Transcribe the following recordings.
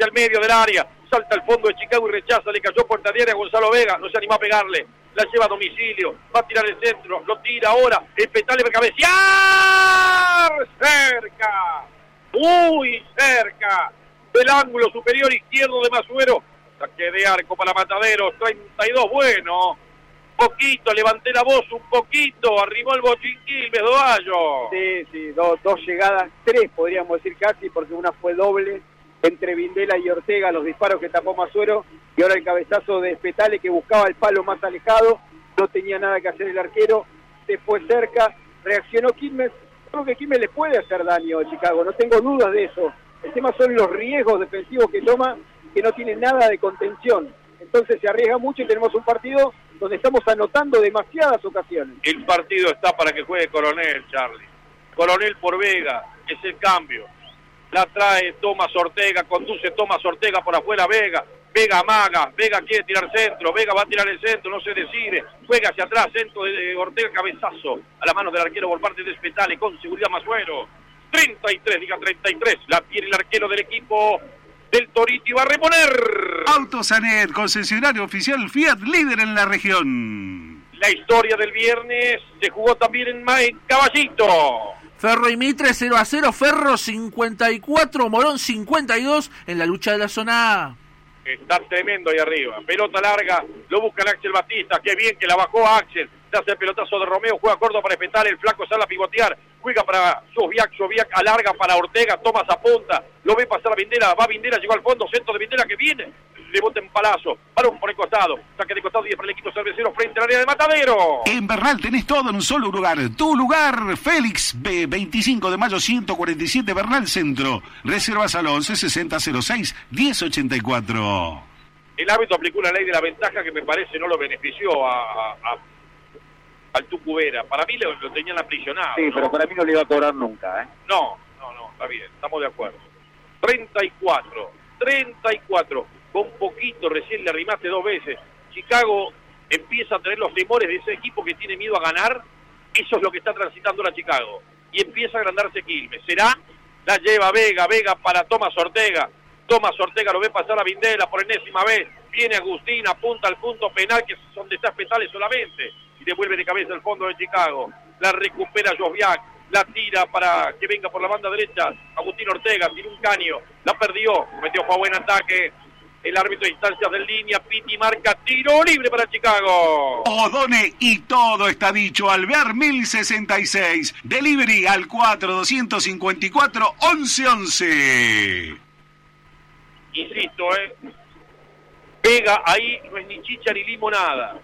hacia el medio del área, salta al fondo de Chicago y rechaza, le cayó puerta diaria a Gonzalo Vega, no se anima a pegarle, la lleva a domicilio, va a tirar el centro, lo tira ahora, el Petale para cabecear, cerca, muy cerca, del ángulo superior izquierdo de Masuero, saque de arco para Mataderos, 32, bueno, poquito, levanté la voz un poquito, arrimó el bochín Quilmes, Dovallo. Sí, dos llegadas, tres podríamos decir casi, porque una fue doble entre Vindela y Ortega, los disparos que tapó Masuero, y ahora el cabezazo de Petale que buscaba el palo más alejado, no tenía nada que hacer el arquero, se fue cerca, reaccionó Quilmes, creo que Quilmes le puede hacer daño a Chicago, no tengo dudas de eso, el tema son los riesgos defensivos que toma, que no tienen nada de contención, entonces se arriesga mucho y tenemos un partido donde estamos anotando demasiadas ocasiones. El partido está para que juegue Coronel, Charlie. Coronel por Vega, es el cambio. La trae Tomás Ortega, conduce Tomás Ortega por afuera, Vega amaga, Vega quiere tirar centro, Vega va a tirar el centro, no se decide, juega hacia atrás, centro de Ortega, cabezazo a la mano del arquero por parte de Spetale, con seguridad Masuero. 33, la tiene el arquero del equipo del Torito y va a reponer. Autosanet, concesionario oficial Fiat, líder en la región. La historia del viernes se jugó también en Caballito. Ferro y Mitre 0-0, Ferro 54, Morón 52 en la lucha de la zona A. Está tremendo ahí arriba. Pelota larga, lo busca Axel Batista. Qué bien que la bajó Axel. Se hace el pelotazo de Romeo, juega corto para Espetale, el flaco sale a pivotear. Juega para Soviak alarga para Ortega, Tomás apunta. Lo ve pasar a Vindela, va Vindela, llegó al fondo, centro de Vindela que viene. Le bota en palazo, balón por el costado. Saque de costado 10 para el equipo cervecero frente al área de Matadero. En Bernal tenés todo en un solo lugar. Tu lugar, Félix B, 25 de mayo 147, Bernal Centro. Reservas al 11-6006-1084. El árbitro aplicó una ley de la ventaja que me parece no lo benefició al Tucubera. Para mí lo tenían aprisionado. Sí, ¿no? Pero para mí no le iba a cobrar nunca, ¿eh? No, está bien, estamos de acuerdo. 34. Con poquito, recién le arrimaste 2 veces. Chicago empieza a tener los temores de ese equipo que tiene miedo a ganar. Eso es lo que está transitando la Chicago. Y empieza a agrandarse Quilmes. ¿Será? La lleva Vega para Tomás Ortega. Tomás Ortega lo ve pasar a Vindela por enésima vez. Viene Agustín, apunta al punto penal, que es donde está Spetale solamente. Y devuelve de cabeza al fondo de Chicago. La recupera Joviak. La tira para que venga por la banda derecha. Agustín Ortega, tiene un caño. La perdió. Metió a buen ataque. El árbitro de instancias de línea, Piti marca tiro libre para Chicago. Odone y todo está dicho. Alvear 1066. Delivery al 4254-1111. Insisto, Vega ahí no es ni chicha ni limonada.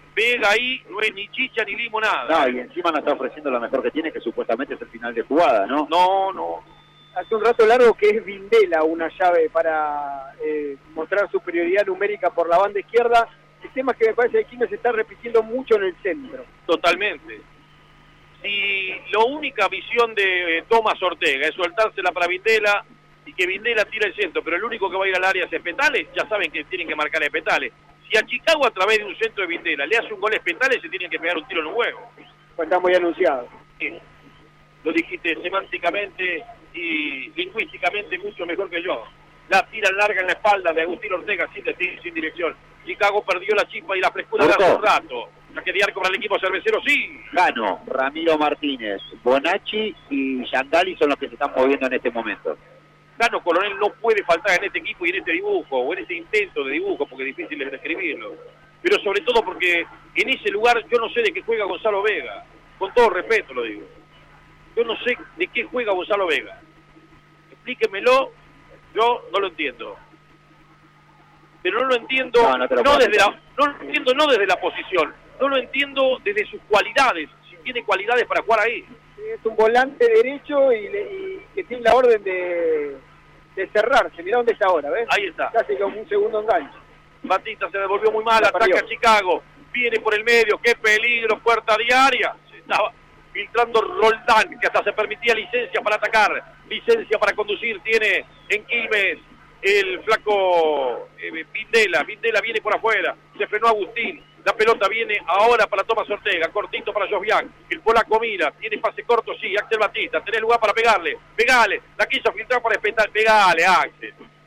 No, y encima nos está ofreciendo lo mejor que tiene, que supuestamente es el final de jugada, ¿no? No. Hace un rato largo que es Vindela una llave para mostrar superioridad numérica por la banda izquierda. El tema es que me parece que Quilmes se está repitiendo mucho en el centro. Totalmente. Si la única visión de Tomás Ortega es soltársela para Vindela y que Vindela tira el centro, pero el único que va a ir al área es Spetale, ya saben que tienen que marcar a Spetale. Si a Chicago a través de un centro de Vindela le hace un gol a Spetale, se tienen que pegar un tiro en un huevo. Pues está muy anunciado. Sí. Lo dijiste semánticamente y lingüísticamente mucho mejor que yo. La tira larga en la espalda de Agustín Ortega sin dirección. Chicago perdió la chispa y la frescura de hace un rato. Saque de arco para el equipo cervecero, sí. Gano, Ramiro Martínez, Bonacci y Yangali son los que se están moviendo en este momento. Gano Coronel no puede faltar en este equipo y en este dibujo, o en este intento de dibujo, porque es difícil de describirlo. Pero sobre todo porque en ese lugar yo no sé de qué juega Gonzalo Vega. Con todo respeto lo digo. Yo no sé de qué juega Gonzalo Vega. Explíquemelo, yo no lo entiendo. Pero no lo entiendo no desde la posición, no lo entiendo desde sus cualidades, si tiene cualidades para jugar ahí. Es un volante derecho y que tiene la orden de cerrarse. Mirá dónde está ahora, ¿ves? Ahí está. Casi como un segundo enganche. Batista se devolvió muy mal, ataca a Chicago, viene por el medio, qué peligro, puerta diaria. Se estaba filtrando Roldán, que hasta se permitía licencia para atacar, licencia para conducir, tiene en Quilmes el flaco Vindela viene por afuera, se frenó Agustín, la pelota viene ahora para Tomás Ortega, cortito para Joviak, el polaco mira, tiene pase corto, sí, Axel Batista, tenés lugar para pegale, la quiso filtrar para Spetale, pegale Axel,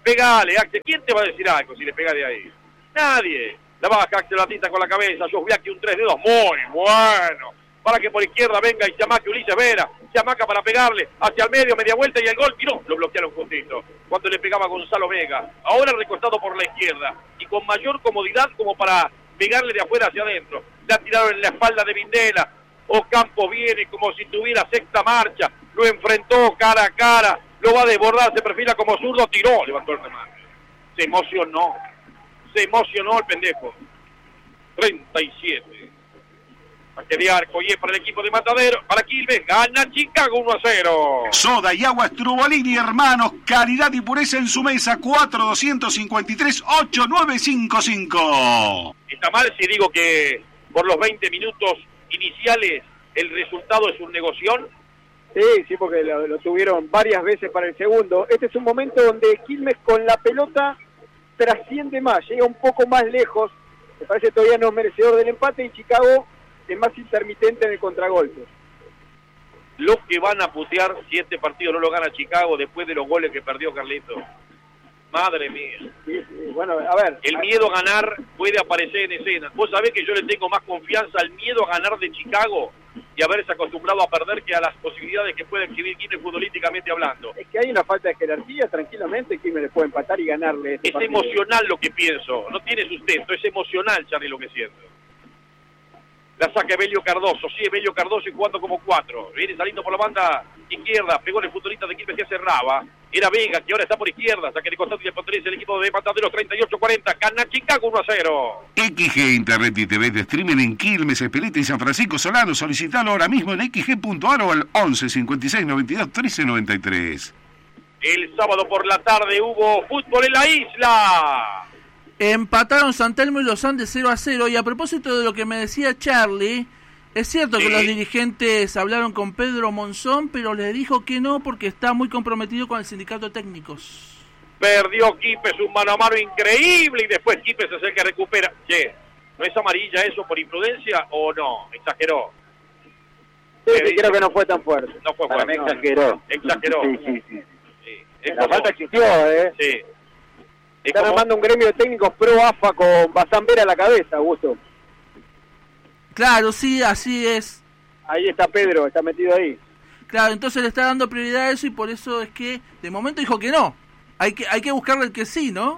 Pegale, Axel. ¿Quién te va a decir algo si le pega de ahí? Nadie. La baja Axel Batista con la cabeza. Josviaki un 3 de 2. Muy bueno. Para que por izquierda venga y se amaque Ulises Vera. Se amaca para pegarle hacia el medio, media vuelta y el gol. Tiró. Lo bloquearon justito. Cuando le pegaba Gonzalo Vega. Ahora recostado por la izquierda. Y con mayor comodidad como para pegarle de afuera hacia adentro. La tiraron en la espalda de Vindela. Ocampo viene como si tuviera sexta marcha. Lo enfrentó cara a cara. Lo va a desbordar, se perfila como zurdo, tiró, levantó el remate. Se emocionó el pendejo. 37. Saque de arco y es para el equipo de Matadero, para Quilmes, gana Chicago 1-0. Soda y agua Strubolini, hermanos, calidad y pureza en su mesa, 4-253-8955. ¿Está mal si digo que por los 20 minutos iniciales el resultado es un negoción? Sí, porque lo tuvieron varias veces para el segundo. Este es un momento donde Quilmes con la pelota trasciende más, llega un poco más lejos. Me parece todavía no es merecedor del empate y Chicago es más intermitente en el contragolpe. Los que van a putear si este partido no lo gana Chicago después de los goles que perdió Carlito. Madre mía. Sí, bueno, a ver. El miedo a ganar puede aparecer en escena. Vos sabés que yo le tengo más confianza al miedo a ganar de Chicago y haberse acostumbrado a perder que a las posibilidades que puede exhibir Quilmes futbolísticamente hablando. Es que hay una falta de jerarquía, tranquilamente Quilmes le puede empatar y ganarle. Es partido. Emocional lo que pienso, no tiene sustento, es emocional, Charly, lo que siento. La saca Evelio Cardoso, sí, Evelio Cardoso y jugando como 4. Viene saliendo por la banda izquierda, pegó en el futbolista de Quilmes que cerraba. Era Vega, que ahora está por izquierda, saque de costado y de potencia el equipo de Mataderos, 38-40, gana Chicago 1-0. XG Internet y TV de streaming en Quilmes, Espeleta y San Francisco Solano. Solicitalo ahora mismo en xg.ar o al 11 56 92 13 93. El sábado por la tarde hubo fútbol en la isla. Empataron San Telmo y Los Andes 0-0. Y a propósito de lo que me decía Charly, es cierto que los dirigentes hablaron con Pedro Monzón, pero le dijo que no porque está muy comprometido con el sindicato de técnicos. Perdió Quipes un mano a mano increíble y después Quipes es el que recupera. Che, ¿no es amarilla eso por imprudencia o no? Exageró. Sí, creo que no fue tan fuerte. No fue fuerte. Para mí exageró. Exageró. Sí. La falta existió, Sí. Están armando un gremio de técnicos pro AFA con Bazán Vera a la cabeza, Augusto. Claro, sí, así es. Ahí está Pedro, está metido ahí. Claro, entonces le está dando prioridad a eso y por eso es que de momento dijo que no. Hay que buscarle el que sí, ¿no?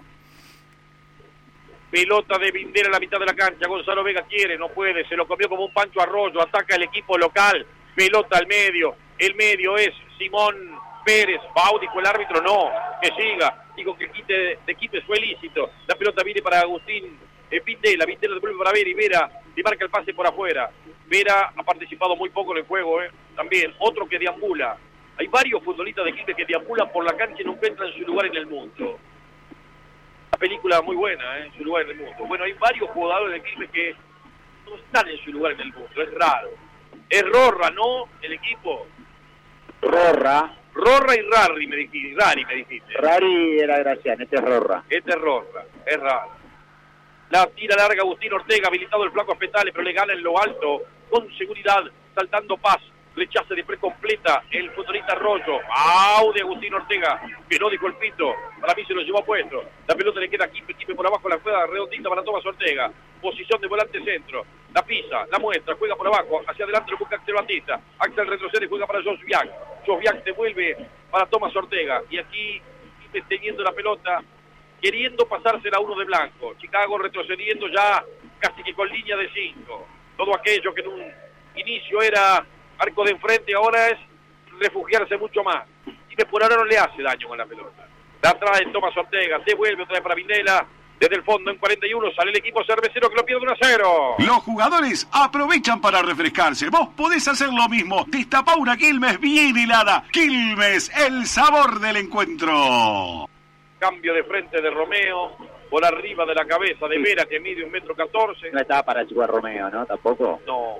Pelota de Vindera en la mitad de la cancha. Gonzalo Vega quiere, no puede, se lo comió como un Pancho Arroyo. Ataca el equipo local. Pelota al medio. El medio es Simón Pérez. Bau, dijo el árbitro, no, que siga. Digo que el quite de Quipes fue ilícito. La pelota viene para Agustín Vindela. Vindela devuelve para Vera y Vera le marca el pase por afuera. Vera ha participado muy poco en el juego, también. Otro que deambula. Hay varios futbolistas de Quilmes que deambulan por la cancha y no encuentran su lugar en el mundo. Una película muy buena, su lugar en el mundo. Bueno, hay varios jugadores de Quilmes que no están en su lugar en el mundo. Es raro. Es Rorra, ¿no? El equipo. Rorra y Rari me dijiste. Rari era Gracián, este es Rorra. Este es Rorra, es raro. La tira larga Agustín Ortega, habilitado el flaco Espetale, pero le gana en lo alto, con seguridad, saltando Paz. Rechaza después completa el futbolista Arroyo. ¡Au! De Agustín Ortega, que no dijo el pito. Para mí se lo llevó puesto. La pelota le queda a Quilmes por abajo, la juega redondita para Tomás Ortega. Posición de volante centro. La pisa, la muestra, juega por abajo. Hacia adelante lo busca Axel Batista. Axel retrocede y juega para Josviak. Josviak devuelve para Tomás Ortega. Y aquí Quilmes teniendo la pelota, queriendo pasársela a uno de blanco. Chicago retrocediendo ya casi que con línea de 5. Todo aquello que en un inicio era arco de enfrente, ahora es refugiarse mucho más. Y por ahora no le hace daño con la pelota. La trae Tomás Ortega, devuelve otra vez para Vindela. Desde el fondo en 41 sale el equipo cervecero que lo pierde 1-0. Los jugadores aprovechan para refrescarse. Vos podés hacer lo mismo. Destapá una Quilmes bien helada. Quilmes, el sabor del encuentro. Cambio de frente de Romeo, por arriba de la cabeza de Vera, que mide 1,14 m. No estaba para jugar Romeo, ¿no? ¿Tampoco? No.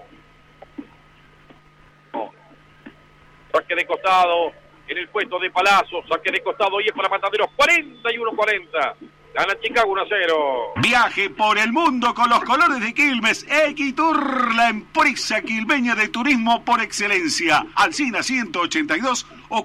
Saque de costado en el puesto de Palazzo. Saque de costado y es para Mataderos. 41-40. Gana Chicago 1-0. Viaje por el mundo con los colores de Quilmes. Equitur, la empresa quilmeña de turismo por excelencia. Alsina 182 o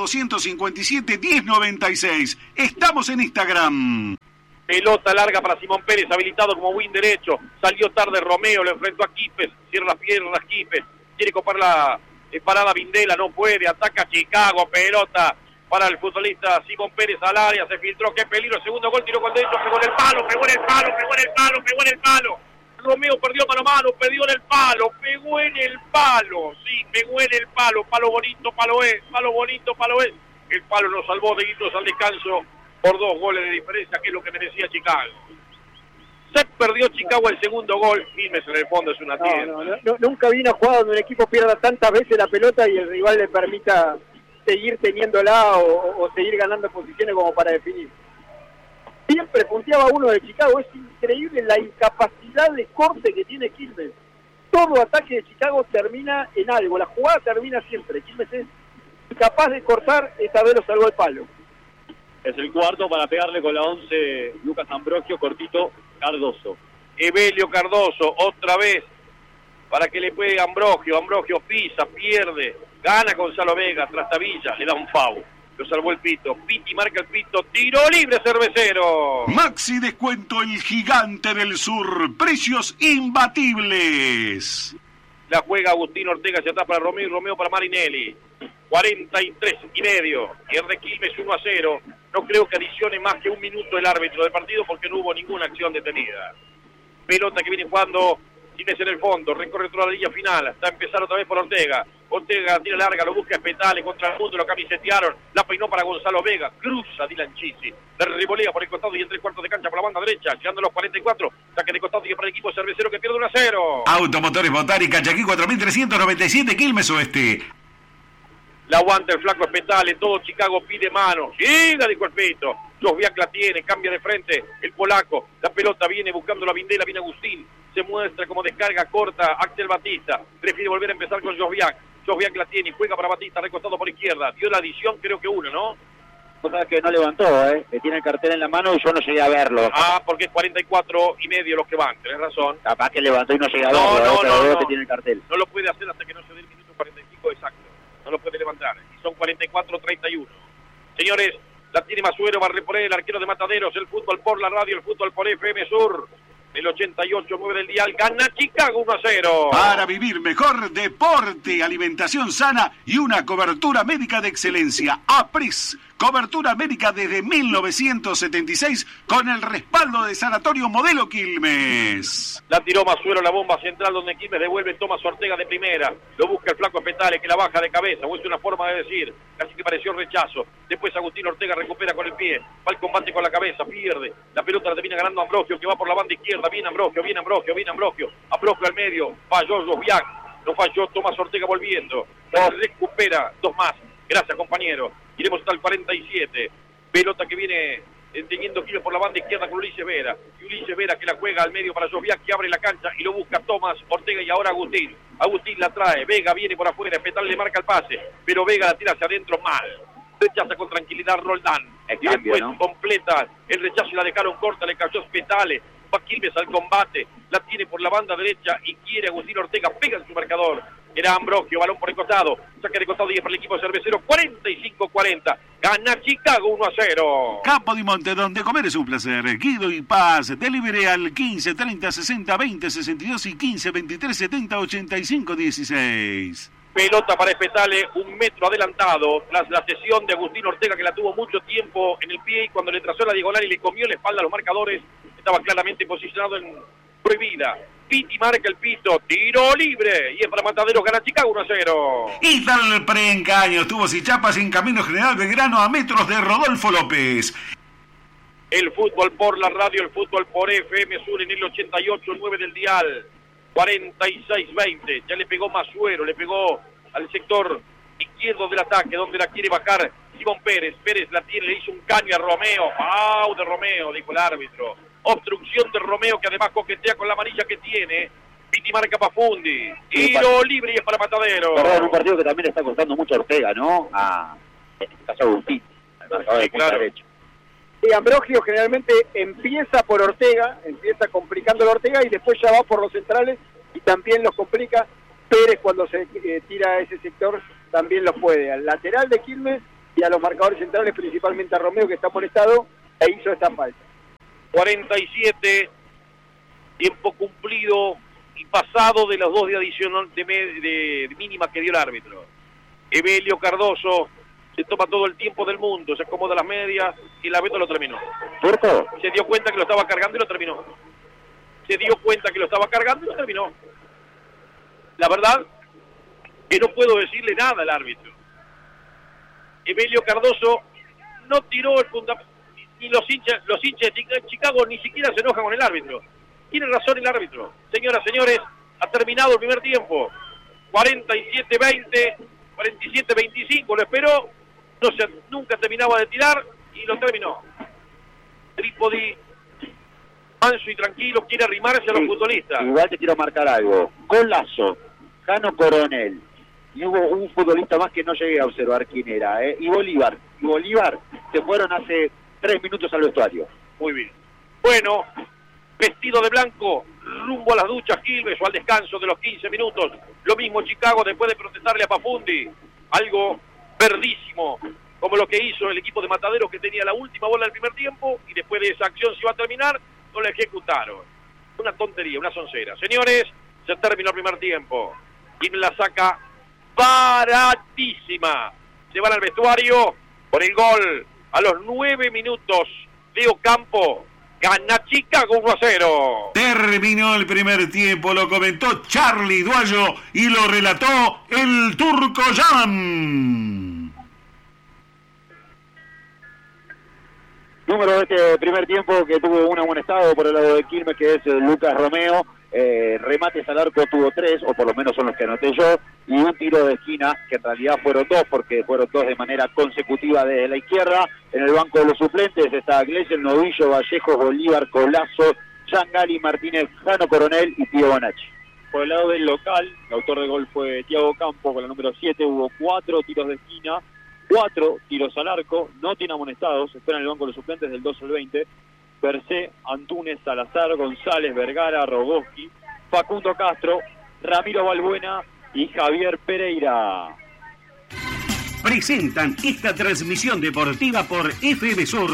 4257-1096. Estamos en Instagram. Pelota larga para Simón Pérez, habilitado como win derecho. Salió tarde Romeo, lo enfrentó a Quipes. Cierra las piernas Quipes. Quiere copar la parada Vindela, no puede. Ataca Chicago, pelota para el futbolista Simón Pérez al área, se filtró, qué peligro, segundo gol, tiró con derecho, pegó en el palo, pegó en el palo, pegó en el palo, pegó en el palo. Romeo perdió mano a mano, perdió en el palo, pegó en el palo, sí, pegó en el palo, palo bonito, palo es, palo bonito, palo es. El palo nos salvó de irnos al descanso por 2 goles de diferencia, que es lo que merecía Chicago. Se perdió Chicago el segundo gol, Quilmes en el fondo es una tienda. Nunca vi una jugada donde un equipo pierda tantas veces la pelota y el rival le permita seguir teniéndola o seguir ganando posiciones como para definir. Siempre punteaba uno de Chicago, es increíble la incapacidad de corte que tiene Quilmes. Todo ataque de Chicago termina en algo, la jugada termina siempre. Quilmes es incapaz de cortar, esta vez lo salvó el palo. Es el cuarto para pegarle con la 11 Lucas Ambrogio, cortito, Cardoso. Evelio Cardoso, otra vez, para que le pegue a Ambrogio. Ambrogio pisa, pierde, gana Gonzalo Vega, Trastavilla, le da un foul. Lo salvó el Pito. Piti marca el Pito, tiro libre Cervecero. Maxi Descuento, el gigante del sur. Precios imbatibles. La juega Agustín Ortega hacia atrás para Romeo y Romeo para Marinelli. 43,5. Pierde Quilmes 1-0. No creo que adicione más que un minuto el árbitro del partido porque no hubo ninguna acción detenida. Pelota que viene jugando Quilmes en el fondo. Recorre toda la línea final. Está a empezar otra vez por Ortega. Ortega tira larga, lo busca Espetale contra el mundo, lo camisetearon. La peinó para Gonzalo Vega. Cruza Dylan Chisi. Le revolea por el costado y en 3/4 de cancha por la banda derecha. Llegando a los 44. Saque de costado y para el equipo Cervecero que pierde 1-0. Automotores Botánica, Chaquí 4397, Quilmes Oeste. La aguanta el flaco Espetale, todo Chicago pide mano. Llega, dijo el Pito. Josviak la tiene, cambia de frente el polaco. La pelota viene buscando la Vindela, viene Agustín. Se muestra como descarga corta Axel Batista. Prefiere volver a empezar con Josviak. Josviak la tiene y juega para Batista, recostado por izquierda. Dio la adición, creo que uno, ¿no? Cosa que no levantó, que tiene el cartel en la mano y yo no llegué a verlo. Ah, porque es 44,5 los que van, tenés razón. Capaz que levantó y no llegué a verlo, pero veo que tiene el cartel. No lo puede hacer hasta que no se dé el minuto 45 exacto. No lo puede levantar. Y son 44-31. Señores, la tiene Masuero, va a reponer el arquero de Mataderos, el fútbol por la radio, el fútbol por FM Sur. El 88.9 del dial, gana Chicago 1-0. Para vivir mejor, deporte, alimentación sana y una cobertura médica de excelencia. APRES, cobertura médica desde 1976 con el respaldo de Sanatorio Modelo Quilmes. La tiró Masuero, la bomba central donde Quilmes devuelve Tomás Ortega de primera. Lo busca el flaco Espetale que la baja de cabeza, o es una forma de decir, casi que pareció rechazo. Después Agustín Ortega recupera con el pie, va al combate con la cabeza, pierde. La pelota la termina ganando Ambrogio que va por la banda izquierda. Viene Ambrogio, viene Ambrogio, viene Ambrogio. Ambrogio al medio, falló Josviak. No falló Tomás Ortega volviendo. Recupera 2 más. Gracias, compañero. Iremos hasta el 47. Pelota que viene teniendo Quilmes por la banda izquierda con Ulises Vera. Y Ulises Vera que la juega al medio para Josviak que abre la cancha y lo busca Tomás Ortega y ahora Agustín. Agustín la trae. Vega viene por afuera. Petal le marca el pase. Pero Vega la tira hacia adentro mal. Rechaza con tranquilidad Roldán. Y después completa el rechazo y la dejaron corta. Le cayó Spetale. Va Quilmes al combate. La tiene por la banda derecha y quiere Agustín Ortega. Pega en su marcador. Era Ambrogio, balón por el costado. Saca de costado 10 para el equipo Cervecero. 45-40. Gana Chicago 1-0. Campo de Monte, donde comer es un placer. Guido y Paz. Delivery al 15 30 60 20 62 y 15 23 70 85 16. Pelota para Espetale, 1 metro adelantado, tras la cesión de Agustín Ortega, que la tuvo mucho tiempo en el pie, y cuando le trazó la diagonal y le comió la espalda a los marcadores, estaba claramente posicionado en prohibida. Piti marca el Pito, tiro libre, y es para Mataderos, gana Chicago 1-0. Y tal preencaño, estuvo Sichapas en Camino General Belgrano a metros de Rodolfo López. El fútbol por la radio, el fútbol por FM Sur en el 88.9 del dial. 46-20, ya le pegó Masuero, le pegó al sector izquierdo del ataque, donde la quiere bajar Simón Pérez. Pérez la tiene, le hizo un caño a Romeo. ¡Au de Romeo!, dijo el árbitro. Obstrucción de Romeo, que además coquetea con la amarilla que tiene. Piti marca Pafundi. Tiro libre y es para Matadero. Perdón, un partido que también le está costando mucho a Ortega, ¿no? En este caso Agustín, al marcador de punta derecha. Y Ambrogio generalmente empieza por Ortega, empieza complicando a Ortega y después ya va por los centrales y también los complica. Pérez cuando se tira a ese sector también los puede. Al lateral de Quilmes y a los marcadores centrales, principalmente a Romeo, que está molestado, e hizo esta falta. 47, tiempo cumplido y pasado de los 2 de adicional de mínima que dio el árbitro. Evelio Cardoso se toma todo el tiempo del mundo, se acomoda las medias y el árbitro lo terminó. ¿Cierto? Se dio cuenta que lo estaba cargando y lo terminó. Se dio cuenta que lo estaba cargando y lo terminó. La verdad que no puedo decirle nada al árbitro. Evelio Cardoso no tiró el fundamento, y los hinchas de Chicago ni siquiera se enojan con el árbitro. Tiene razón el árbitro. Señoras, señores, ha terminado el primer tiempo. 47-20, 47-25, lo esperó, nunca terminaba de tirar y lo terminó. Trípodi, manso y tranquilo, quiere arrimarse a los futbolistas. Igual te quiero marcar algo. Golazo, Jano Coronel. Y hubo un futbolista más que no llegué a observar quién era, y Bolívar. Y Bolívar se fueron hace 3 minutos al vestuario. Muy bien. Bueno, vestido de blanco, rumbo a las duchas Quilmes o al descanso de los 15 minutos. Lo mismo Chicago después de protestarle a Pafundi. Algo verdísimo, como lo que hizo el equipo de Mataderos, que tenía la última bola del primer tiempo y después de esa acción se iba a terminar, no la ejecutaron. Una tontería, una soncera. Señores, se terminó el primer tiempo. Quilmes la saca baratísima. Se van al vestuario por el gol a los 9 minutos. Leo Campo gana Chicago 1-0. Terminó el primer tiempo, lo comentó Charlie Duallo y lo relató el Turco Jan. Número de este primer tiempo que tuvo un amonestado por el lado de Quilmes, que es Lucas Romeo. Remates al arco tuvo 3, o por lo menos son los que anoté yo, y un tiro de esquina, que en realidad fueron 2, porque fueron 2 de manera consecutiva desde la izquierda. En el banco de los suplentes está Glesel, Novillo, Vallejos, Bolívar, Colazo, Yangali, Martínez, Jano Coronel y Pío Bonacci. Por el lado del local, el autor del gol fue Thiago Campo con la número 7, hubo 4 tiros de esquina, 4 tiros al arco, no tiene amonestados, espera en el banco de los suplentes del 2 al 20, Percé, Antunes, Salazar, González, Vergara, Rogoski, Facundo Castro, Ramiro Balbuena y Javier Pereira. Presentan esta transmisión deportiva por FM Sur,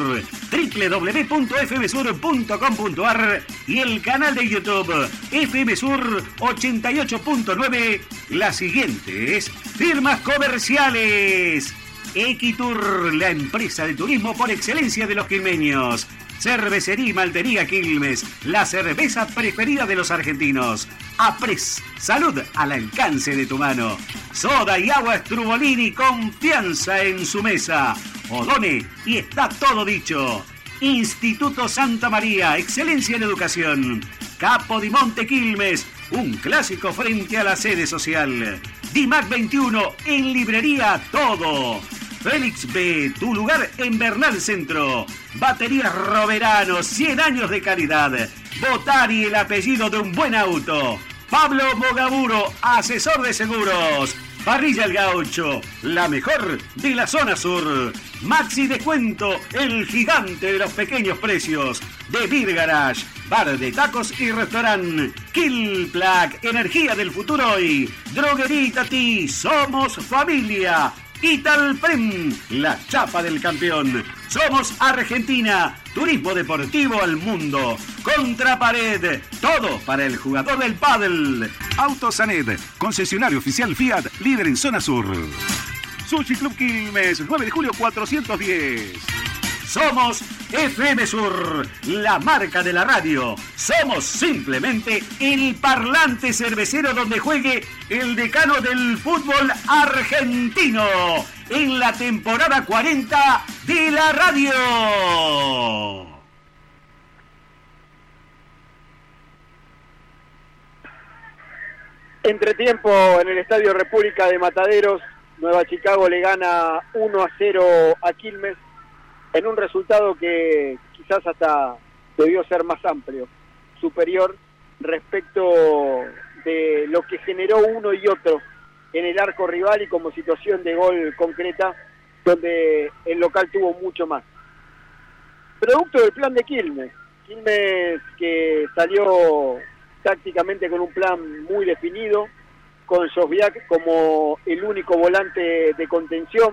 www.fmsur.com.ar y el canal de YouTube FM Sur 88.9. Las siguientes firmas comerciales: Equitur, la empresa de turismo por excelencia de los quilmeños. Cervecería y Maltería Quilmes, la cerveza preferida de los argentinos. Apres, salud al alcance de tu mano. Soda y agua Strubolini, confianza en su mesa. Odone, y está todo dicho. Instituto Santa María, excelencia en educación. Capo di Monte Quilmes, un clásico frente a la sede social. Dimac 21, en librería todo. Félix B, tu lugar en Bernal Centro. Baterías Roverano, 100 años de calidad. Botari, el apellido de un buen auto. Pablo Mogaburo, asesor de seguros. Parrilla El Gaucho, la mejor de la zona sur. Maxi Descuento, el gigante de los pequeños precios. De Beer Garage, bar de tacos y restaurante. Kill Plaque, energía del futuro hoy. Droguería Itatí, somos familia. Italprem, la chapa del campeón. Somos Argentina, turismo deportivo al mundo. Contrapared, todo para el jugador del pádel. Autosanet, concesionario oficial Fiat, líder en zona sur. Sushi Club Quilmes, 9 de julio 410. Somos FM Sur, la marca de la radio. Somos simplemente el parlante cervecero donde juegue el decano del fútbol argentino en la temporada 40 de la radio. Entretiempo en el Estadio República de Mataderos. Nueva Chicago le gana 1-0 a Quilmes, en un resultado que quizás hasta debió ser más amplio, superior respecto de lo que generó uno y otro en el arco rival y como situación de gol concreta, donde el local tuvo mucho más. producto del plan de Quilmes. Quilmes que salió tácticamente con un plan muy definido, con Josviak como el único volante de contención,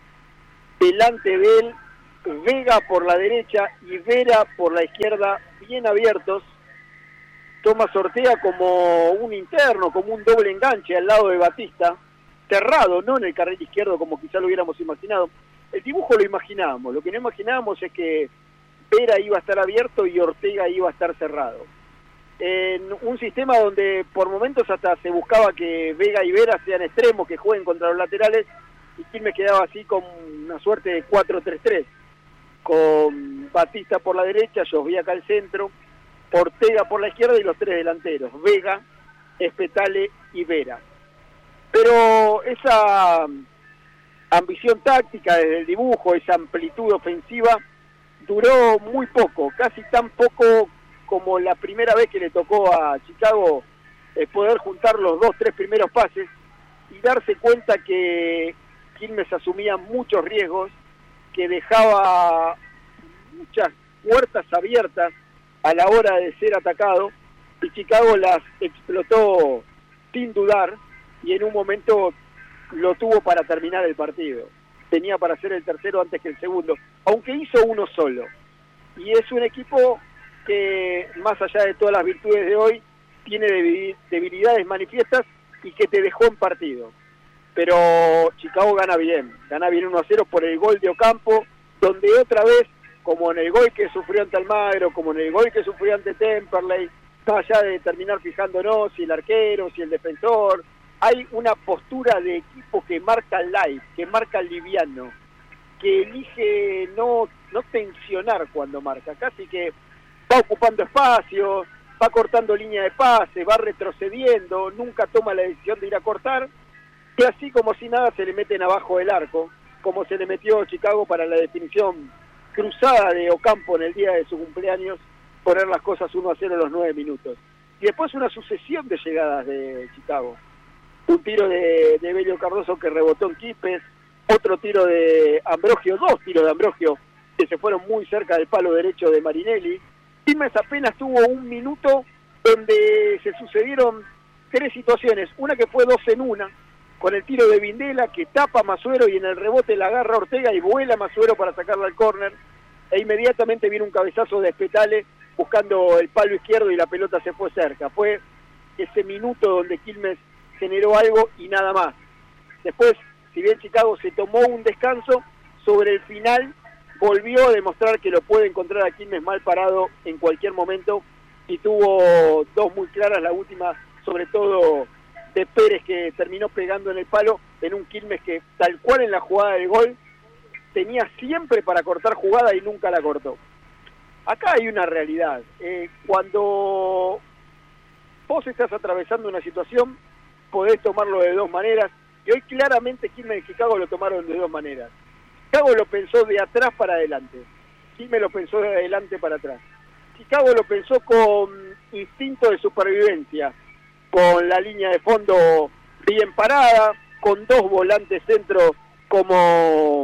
delante de él Vega por la derecha y Vera por la izquierda, bien abiertos. Tomás Ortega como un interno, como un doble enganche al lado de Batista, cerrado, no en el carril izquierdo como quizá lo hubiéramos imaginado. El dibujo lo imaginábamos, lo que no imaginábamos es que Vera iba a estar abierto y Ortega iba a estar cerrado. En un sistema donde por momentos hasta se buscaba que Vega y Vera sean extremos, que jueguen contra los laterales, y Quilmes quedaba así con una suerte de 4-3-3, con Batista por la derecha, Josviak al centro, Ortega por la izquierda y los tres delanteros, Vega, Espetale y Vera. Pero esa ambición táctica desde el dibujo, esa amplitud ofensiva, duró muy poco, casi tan poco como la primera vez que le tocó a Chicago poder juntar los 2-3 primeros pases y darse cuenta que Quilmes asumía muchos riesgos, que dejaba muchas puertas abiertas a la hora de ser atacado, y Chicago las explotó sin dudar, y en un momento lo tuvo para terminar el partido. Tenía para hacer el tercero antes que el segundo, aunque hizo uno solo. Y es un equipo que, más allá de todas las virtudes de hoy, tiene debilidades manifiestas y que te dejó en partido. Pero Chicago gana bien 1-0 por el gol de Ocampo, donde otra vez, como en el gol que sufrió ante Almagro, como en el gol que sufrió ante Temperley, más allá de terminar fijándonos si el arquero, si el defensor, hay una postura de equipo que marca el live, que marca el liviano, que elige no tensionar cuando marca, casi que va ocupando espacio, va cortando línea de pase, va retrocediendo, nunca toma la decisión de ir a cortar, y así como si nada se le meten abajo del arco, como se le metió Chicago para la definición cruzada de Ocampo en el día de su cumpleaños, poner las cosas 1-0 a los 9 minutos. Y después una sucesión de llegadas de Chicago. Un tiro de Belio Cardoso que rebotó en Quipes, otro tiro de Ambrogio, 2 tiros de Ambrogio que se fueron muy cerca del palo derecho de Marinelli. Quilmes apenas tuvo un minuto donde se sucedieron 3 situaciones, una que fue 2 en 1, con el tiro de Vindela que tapa a Masuero y en el rebote la agarra Ortega y vuela Masuero para sacarla al córner, e inmediatamente viene un cabezazo de Espetale buscando el palo izquierdo y la pelota se fue cerca. Fue ese minuto donde Quilmes generó algo y nada más. Después, si bien Chicago se tomó un descanso, sobre el final volvió a demostrar que lo puede encontrar a Quilmes mal parado en cualquier momento, y tuvo 2 muy claras, la última sobre todo de Pérez, que terminó pegando en el palo, en un Quilmes que tal cual en la jugada del gol tenía siempre para cortar jugada y nunca la cortó. Acá hay una realidad, cuando vos estás atravesando una situación podés tomarlo de 2 maneras, y hoy claramente Quilmes y Chicago lo tomaron de 2 maneras. Chicago lo pensó de atrás para adelante, Quilmes lo pensó de adelante para atrás. Chicago lo pensó con instinto de supervivencia, con la línea de fondo bien parada, con 2 volantes centro como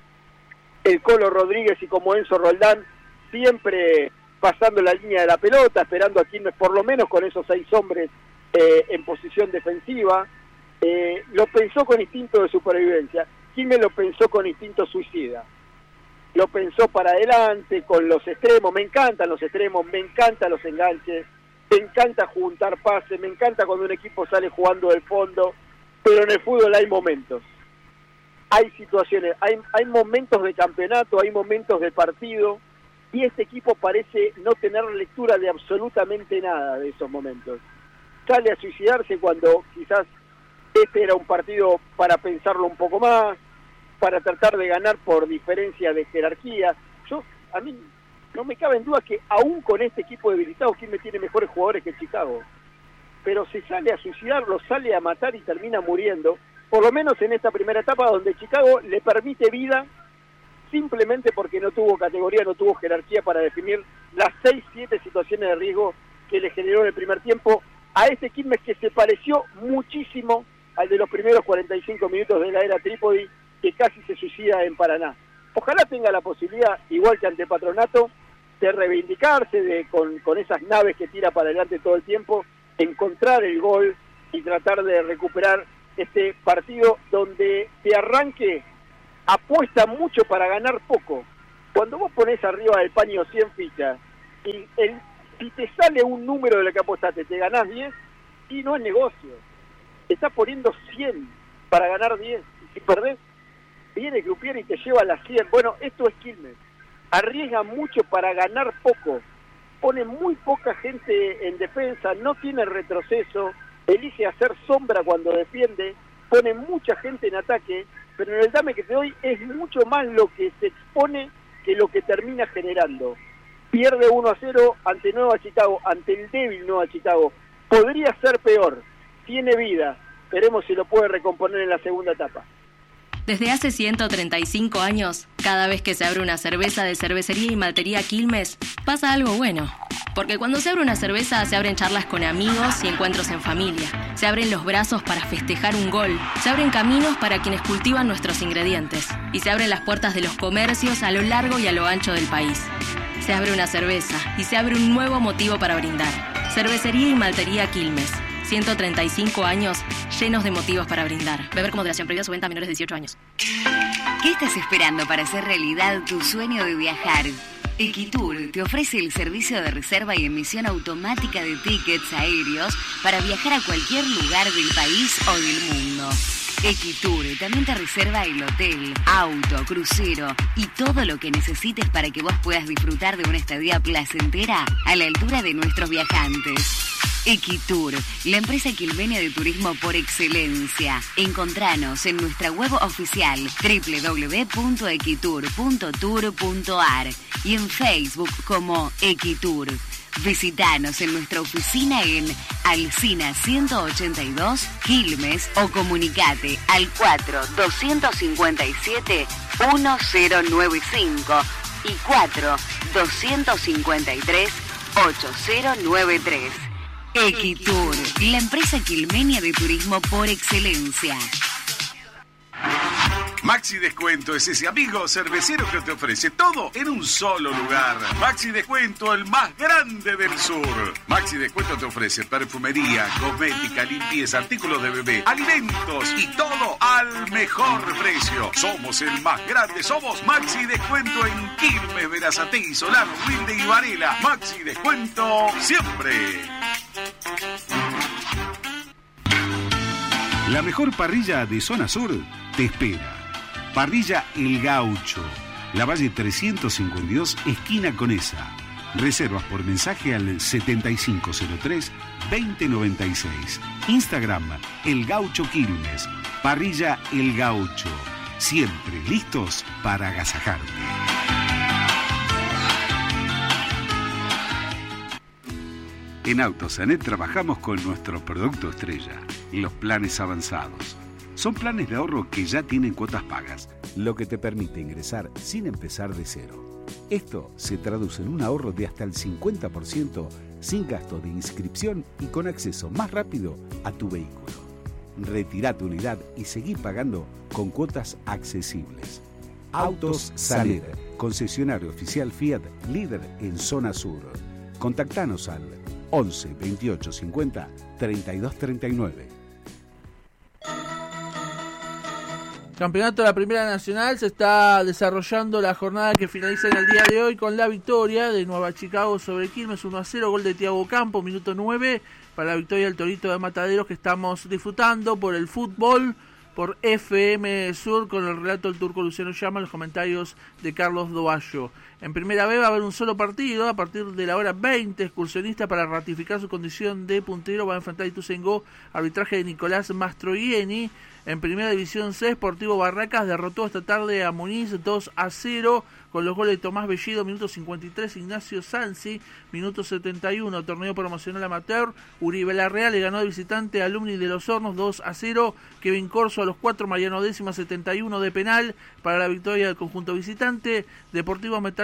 el Colo Rodríguez y como Enzo Roldán, siempre pasando la línea de la pelota, esperando a Quilmes por lo menos con esos 6 hombres en posición defensiva. Lo pensó con instinto de supervivencia. Quilmes lo pensó con instinto suicida. Lo pensó para adelante, con los extremos. Me encantan los extremos, me encantan los enganches, me encanta juntar pases, me encanta cuando un equipo sale jugando del fondo, pero en el fútbol hay momentos. Hay situaciones, hay momentos de campeonato, hay momentos de partido, y este equipo parece no tener lectura de absolutamente nada de esos momentos. Sale a suicidarse cuando quizás este era un partido para pensarlo un poco más, para tratar de ganar por diferencia de jerarquía. A mí no me cabe en duda que aún con este equipo debilitado, Quilmes tiene mejores jugadores que Chicago. Pero se sale a suicidarlo, sale a matar y termina muriendo, por lo menos en esta primera etapa donde Chicago le permite vida simplemente porque no tuvo categoría, no tuvo jerarquía para definir las 6-7 situaciones de riesgo que le generó en el primer tiempo a este Quilmes, que se pareció muchísimo al de los primeros 45 minutos de la era Trípodi, que casi se suicida en Paraná. ojalá tenga la posibilidad, igual que ante Patronato, de reivindicarse con esas naves que tira para adelante todo el tiempo, encontrar el gol y tratar de recuperar este partido donde de arranque apuesta mucho para ganar poco. Cuando vos pones arriba del paño 100 fichas y si te sale un número de lo que apostaste, te ganás 10 y no es negocio. Te estás poniendo 100 para ganar 10 y si perdés, viene Grupier y te lleva a las 100. Bueno, esto es Quilmes. Arriesga mucho para ganar poco. Pone muy poca gente en defensa, no tiene retroceso, elige hacer sombra cuando defiende, pone mucha gente en ataque, pero en el dame que te doy es mucho más lo que se expone que lo que termina generando. Pierde 1-0 ante Nueva Chicago, ante el débil Nueva Chicago. Podría ser peor, tiene vida. Veremos si lo puede recomponer en la segunda etapa. Desde hace 135 años, cada vez que se abre una cerveza de Cervecería y Maltería Quilmes, pasa algo bueno. Porque cuando se abre una cerveza, se abren charlas con amigos y encuentros en familia. Se abren los brazos para festejar un gol. Se abren caminos para quienes cultivan nuestros ingredientes. Y se abren las puertas de los comercios a lo largo y a lo ancho del país. Se abre una cerveza y se abre un nuevo motivo para brindar. Cervecería y Maltería Quilmes. 135 años llenos de motivos para brindar. Beber con moderación, prohibida su venta a menores de 18 años. ¿Qué estás esperando para hacer realidad tu sueño de viajar? Equitur te ofrece el servicio de reserva y emisión automática de tickets aéreos para viajar a cualquier lugar del país o del mundo. Equitur también te reserva el hotel, auto, crucero y todo lo que necesites para que vos puedas disfrutar de una estadía placentera a la altura de nuestros viajantes. Equitur, la empresa quilmenia de turismo por excelencia. Encontranos en nuestra web oficial www.equitur.tour.ar y en Facebook como Equitur. Visítanos en nuestra oficina en Alsina 182, Quilmes, o comunicate al 4-257-1095 y 4-253-8093. Equitur, la empresa quilmenia de turismo por excelencia. Maxi Descuento es ese amigo cervecero que te ofrece todo en un solo lugar. Maxi Descuento, el más grande del sur. Maxi Descuento te ofrece perfumería, cosmética, limpieza, artículos de bebé, alimentos y todo al mejor precio. Somos el más grande, somos Maxi Descuento en Quilmes, Berazategui, Solano, Wilde y Varela. Maxi Descuento siempre. La mejor parrilla de Zona Sur te espera. Parrilla El Gaucho, La Valle 352, esquina Conesa. Reservas por mensaje al 7503-2096. Instagram El Gaucho Quilmes. Parrilla El Gaucho. Siempre listos para agasajarte. En Autosanet trabajamos con nuestro producto estrella, los planes avanzados. Son planes de ahorro que ya tienen cuotas pagas, lo que te permite ingresar sin empezar de cero. Esto se traduce en un ahorro de hasta el 50% sin gasto de inscripción y con acceso más rápido a tu vehículo. Retirá tu unidad y seguí pagando con cuotas accesibles. Autos Sanet, concesionario oficial Fiat, líder en Zona Sur. Contactanos al 11 28 50 32 39. Campeonato de la Primera Nacional, se está desarrollando la jornada que finaliza en el día de hoy con la victoria de Nueva Chicago sobre Quilmes 1-0, gol de Thiago Campo, minuto 9, para la victoria del Torito de Mataderos, que estamos disfrutando por el fútbol, por FM Sur, con el relato del turco Luciano Llama, los comentarios de Carlos Dovallo. En Primera B va a haber un solo partido, a partir de la hora 20, Excursionista, para ratificar su condición de puntero, va a enfrentar a Ituzaingó, arbitraje de Nicolás Mastroianni. En Primera División C, Sportivo Barracas derrotó esta tarde a Muniz 2-0 con los goles de Tomás Bellido, minuto 53, Ignacio Sansi, minuto 71, torneo promocional amateur. Uribe Larreal le ganó de visitante a Alumni de Los Hornos 2-0, Kevin Corso a los 4, Mariano Décima 71 de penal para la victoria del conjunto visitante. Deportivo Metal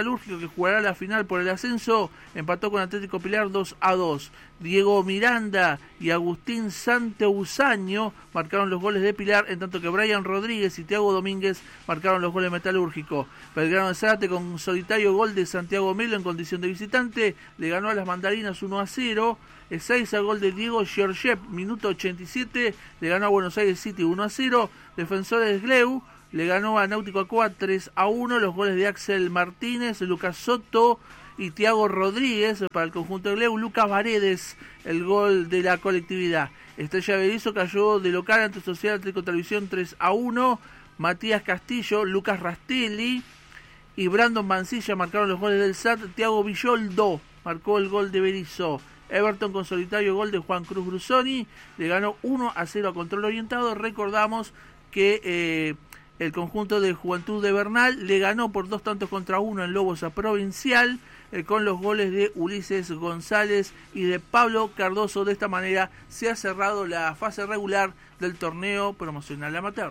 Metalúrgico, que jugará la final por el ascenso, empató con Atlético Pilar 2-2. Diego Miranda y Agustín Santeusaño marcaron los goles de Pilar, en tanto que Brian Rodríguez y Thiago Domínguez marcaron los goles de Metalúrgico. Belgrano de Zárate, con solitario gol de Santiago Melo en condición de visitante, le ganó a las Mandarinas 1-0. Ezeiza, gol de Diego Giorgiev, minuto 87, le ganó a Buenos Aires City 1-0. Defensores Gleu le ganó a Náutico Acoa 3-1. Los goles de Axel Martínez, Lucas Soto y Thiago Rodríguez para el conjunto de Gleu. Lucas Varedes, el gol de la colectividad. Estrella Berizo cayó de local ante Social Atlético Televisión 3-1. Matías Castillo, Lucas Rastelli y Brandon Mancilla marcaron los goles del SAT. Thiago Villoldo marcó el gol de Berizo. Everton, con solitario gol de Juan Cruz Brusoni, le ganó 1-0 a Control Orientado. Recordamos que el conjunto de Juventud de Bernal le ganó por 2-1 en Lobos a Provincial, con los goles de Ulises González y de Pablo Cardoso. De esta manera se ha cerrado la fase regular del torneo promocional amateur.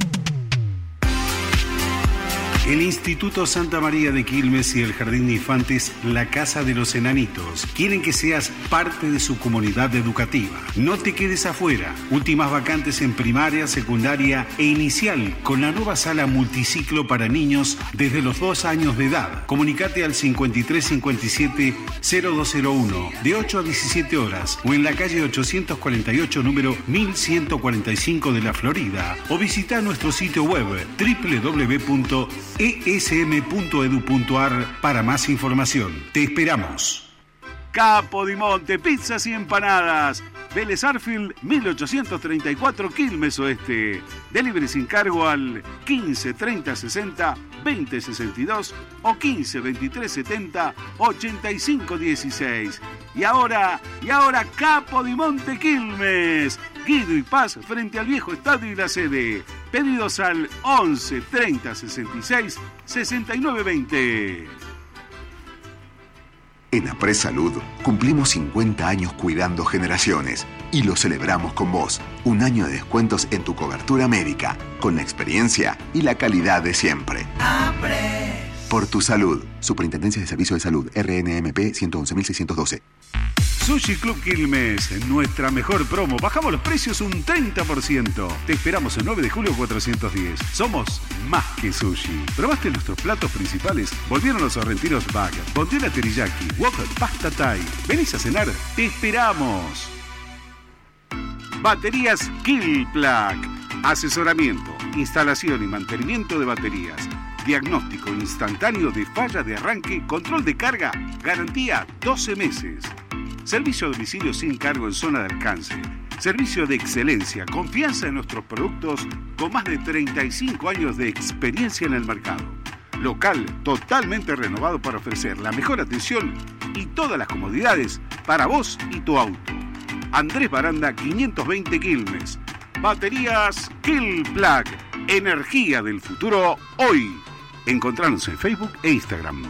El Instituto Santa María de Quilmes y el Jardín de Infantes La Casa de los Enanitos quieren que seas parte de su comunidad educativa. No te quedes afuera. Últimas vacantes en primaria, secundaria e inicial, con la nueva sala multiciclo para niños desde los 2 años de edad. Comunicate al 5357-0201 de 8 a 17 horas o en la calle 848, número 1145 de la Florida, o visita nuestro sitio web www.esm.edu.ar para más información. Te esperamos. Capodimonte, pizzas y empanadas. Vélez Arfield, 1834, Quilmes Oeste. Delivery sin cargo al 15 30 60 20 62 o 15 23 70 85 16. Y ahora Capodimonte, Quilmes. Guido y Paz frente al viejo estadio y la sede. Pedidos al 11 30 66 69 20. En Apres Salud cumplimos 50 años cuidando generaciones y lo celebramos con vos. Un año de descuentos en tu cobertura médica, con la experiencia y la calidad de siempre. Apres. Por tu salud. Superintendencia de Servicios de Salud, RNMP 111.612. Sushi Club Quilmes, nuestra mejor promo. Bajamos los precios un 30%. Te esperamos el 9 de julio 410. Somos más que sushi. ¿Probaste nuestros platos principales? Volvieron los sorrentinos bag, bondiola teriyaki, wok, pasta thai. ¿Venís a cenar? ¡Te esperamos! Baterías Killplug. Asesoramiento, instalación y mantenimiento de baterías. Diagnóstico instantáneo de falla de arranque, control de carga, garantía 12 meses. Servicio a domicilio sin cargo en zona de alcance. Servicio de excelencia, confianza en nuestros productos con más de 35 años de experiencia en el mercado. Local totalmente renovado para ofrecer la mejor atención y todas las comodidades para vos y tu auto. Andrés Baranda 520 Quilmes. Baterías Killplug. Energía del futuro hoy. Encontranos en Facebook e Instagram.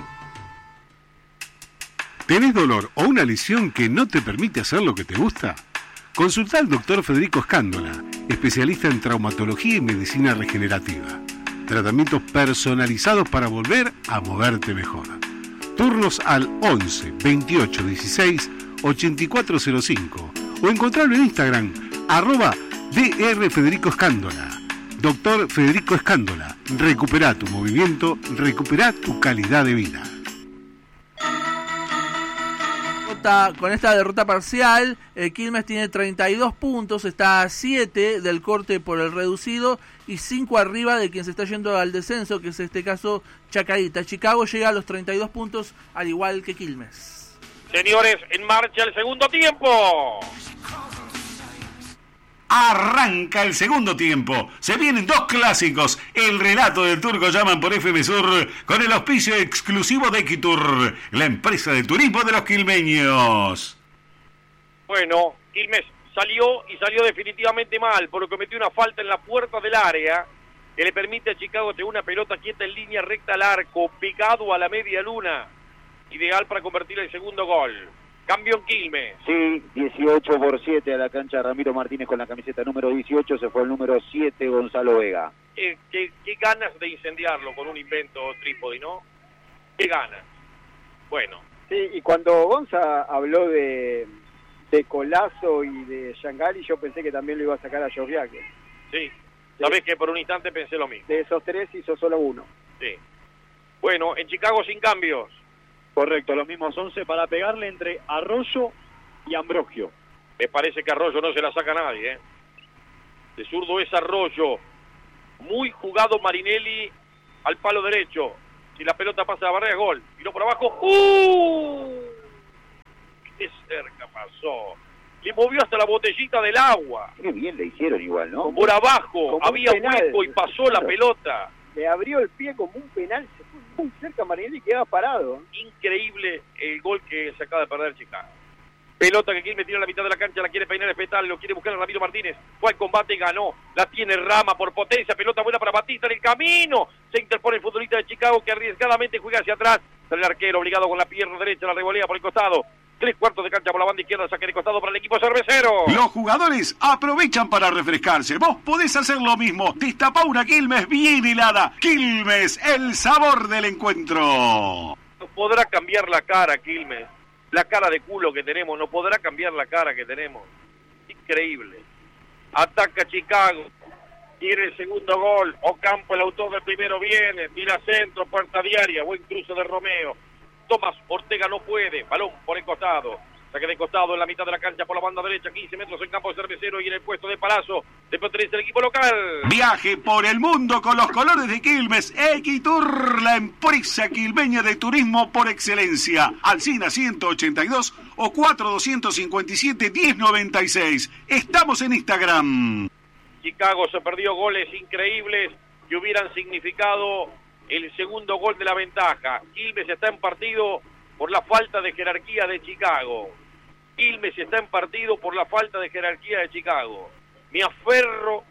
¿Tenés dolor o una lesión que no te permite hacer lo que te gusta? Consulta al Dr. Federico Escándola, especialista en traumatología y medicina regenerativa. Tratamientos personalizados para volver a moverte mejor. Turnos al 11 28 16 8405 o encontrarlo en Instagram @Dr. Federico Escándola. Dr. Federico Escándola, recupera tu movimiento, recupera tu calidad de vida. Con esta derrota parcial, Quilmes tiene 32 puntos, está a 7 del corte por el reducido y 5 arriba de quien se está yendo al descenso, que es este caso Chacarita. Chicago llega a los 32 puntos, al igual que Quilmes. Señores, en marcha el segundo tiempo. Arranca el segundo tiempo. Se vienen 2 clásicos. El relato del Turco Llaman por FM Sur con el auspicio exclusivo de Equitur, la empresa de turismo de los quilmeños. Bueno, Quilmes salió definitivamente mal porque cometió una falta en la puerta del área que le permite a Chicago tener una pelota quieta en línea recta al arco, pegado a la media luna. Ideal para convertir el segundo gol. Cambio en Quilmes. Sí, 18-7 a la cancha Ramiro Martínez con la camiseta número 18, se fue el número 7 Gonzalo Vega. Qué ganas de incendiarlo con un invento trípode, ¿no? ¿qué gana? Bueno. Sí, y cuando Gonza habló de Colazo y de Shangali, yo pensé que también lo iba a sacar a Joviak. Sí, sabés que por un instante pensé lo mismo. De esos tres hizo solo uno. Sí. Bueno, en Chicago sin cambios. Correcto, los mismos 11 para pegarle entre Arroyo y Ambrogio. Me parece que Arroyo no se la saca nadie, ¿eh? De zurdo es Arroyo. Muy jugado Marinelli al palo derecho. Si la pelota pasa a la barrera, gol. Tiró por abajo. ¡Qué cerca pasó! Le movió hasta la botellita del agua. Qué bien le hicieron igual, ¿no? Por abajo. Como Había un penal. hueco y pasó la pelota. Le abrió el pie como un penal, se fue muy cerca Marinelli y quedaba parado. Increíble el gol que se acaba de perder Chicago. Pelota que Quilmes tira a la mitad de la cancha, la quiere peinar Espetal, lo quiere buscar a Ramiro Martínez. Fue al combate y ganó. La tiene Rama por potencia, pelota buena para Batista en el camino. Se interpone el futbolista de Chicago que arriesgadamente juega hacia atrás. Sale el arquero obligado con la pierna derecha, la revolea por el costado. 3/4 de cancha por la banda izquierda, saque de costado para el equipo cervecero. Los jugadores aprovechan para refrescarse. Vos podés hacer lo mismo. Destapá una Quilmes bien helada. Quilmes, el sabor del encuentro. No podrá cambiar la cara, Quilmes. La cara de culo que tenemos, no podrá cambiar la cara que tenemos. Increíble. Ataca Chicago. Tiene el segundo gol. Ocampo, el autor del primero, viene. Tira centro, puerta diaria. Buen cruce de Romeo. Tomás Ortega no puede. Balón por el costado. Saque de costado en la mitad de la cancha por la banda derecha. 15 metros en campo de cervecero y en el puesto de Palazzo. Después tenés el equipo local. Viaje por el mundo con los colores de Quilmes. Equitur, la empresa quilmeña de turismo por excelencia. Alsina 182 o 4257-1096. Estamos en Instagram. Chicago se perdió goles increíbles que hubieran significado el segundo gol de la ventaja. Quilmes está en partido por la falta de jerarquía de Chicago. Quilmes está en partido por la falta de jerarquía de Chicago. Me aferro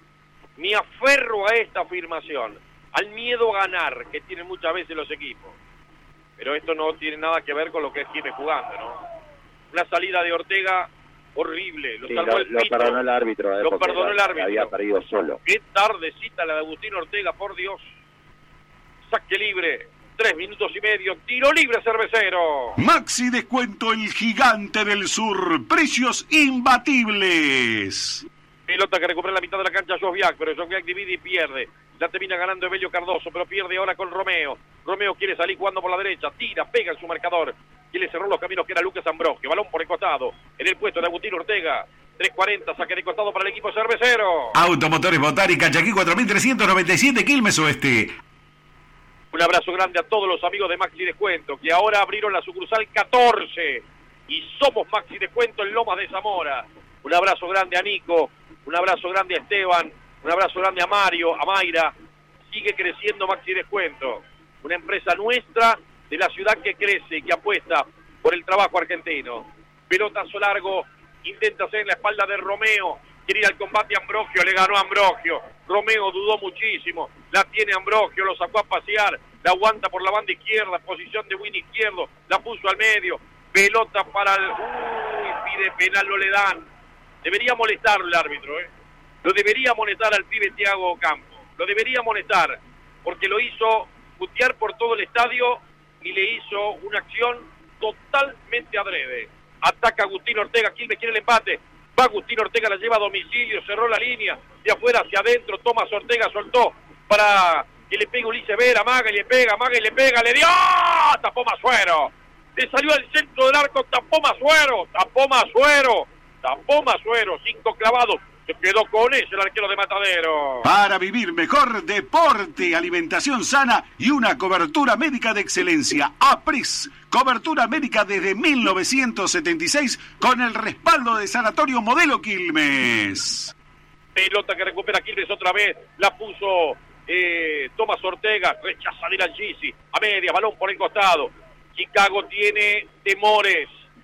a esta afirmación, al miedo a ganar que tienen muchas veces los equipos. Pero esto no tiene nada que ver con lo que es Quilmes jugando, ¿no? Una salida de Ortega horrible, lo salvó el pito. Lo perdonó el árbitro. Lo perdonó el árbitro. Había perdido solo. Qué tardecita la de Agustín Ortega, por Dios. Saque libre, 3 minutos y medio, tiro libre cervecero. Maxi Descuento, el gigante del sur, precios imbatibles. Pelota que recupera la mitad de la cancha Joviak, pero Joviak divide y pierde. La termina ganando Evelio Cardoso, pero pierde ahora con Romeo. Romeo quiere salir jugando por la derecha, tira, pega en su marcador. Y le cerró los caminos que era Lucas Ambrogio. Balón por el costado, en el puesto de Agustín Ortega. 3:40, saque de costado para el equipo cervecero. Automotores Botánica, Chaquí 4397, Quilmes Oeste. Un abrazo grande a todos los amigos de Maxi Descuento, que ahora abrieron la sucursal 14 y somos Maxi Descuento en Lomas de Zamora. Un abrazo grande a Nico, un abrazo grande a Esteban, un abrazo grande a Mario, a Mayra. Sigue creciendo Maxi Descuento, una empresa nuestra de la ciudad que crece y que apuesta por el trabajo argentino. Pelotazo largo, intenta hacer en la espalda de Romeo. Quiere ir al combate Ambrogio, le ganó Ambrogio. Romeo dudó muchísimo, la tiene Ambrogio, lo sacó a pasear, la aguanta por la banda izquierda, posición de win izquierdo, la puso al medio, pelota para el... pide penal, no le dan. Debería molestarlo el árbitro, Lo debería molestar al pibe Thiago Ocampo, lo debería molestar, porque lo hizo putear por todo el estadio y le hizo una acción totalmente adrede. Ataca Agustín Ortega, Quilmes quiere el empate. Va Agustín Ortega, la lleva a domicilio, cerró la línea, de afuera hacia adentro, Tomás Ortega soltó para que le pegue Ulises Vera, amaga y le pega, le dio, tapó Masuero, le salió al centro del arco, tapó Masuero, 5 clavados, se quedó con eso el arquero de Matadero. Para vivir mejor, deporte, alimentación sana y una cobertura médica de excelencia. APRES, cobertura médica desde 1976 con el respaldo de Sanatorio Modelo Quilmes. Pelota que recupera Quilmes otra vez, la puso Tomás Ortega, rechaza de la Gisi, a media, balón por el costado. Chicago tiene temores,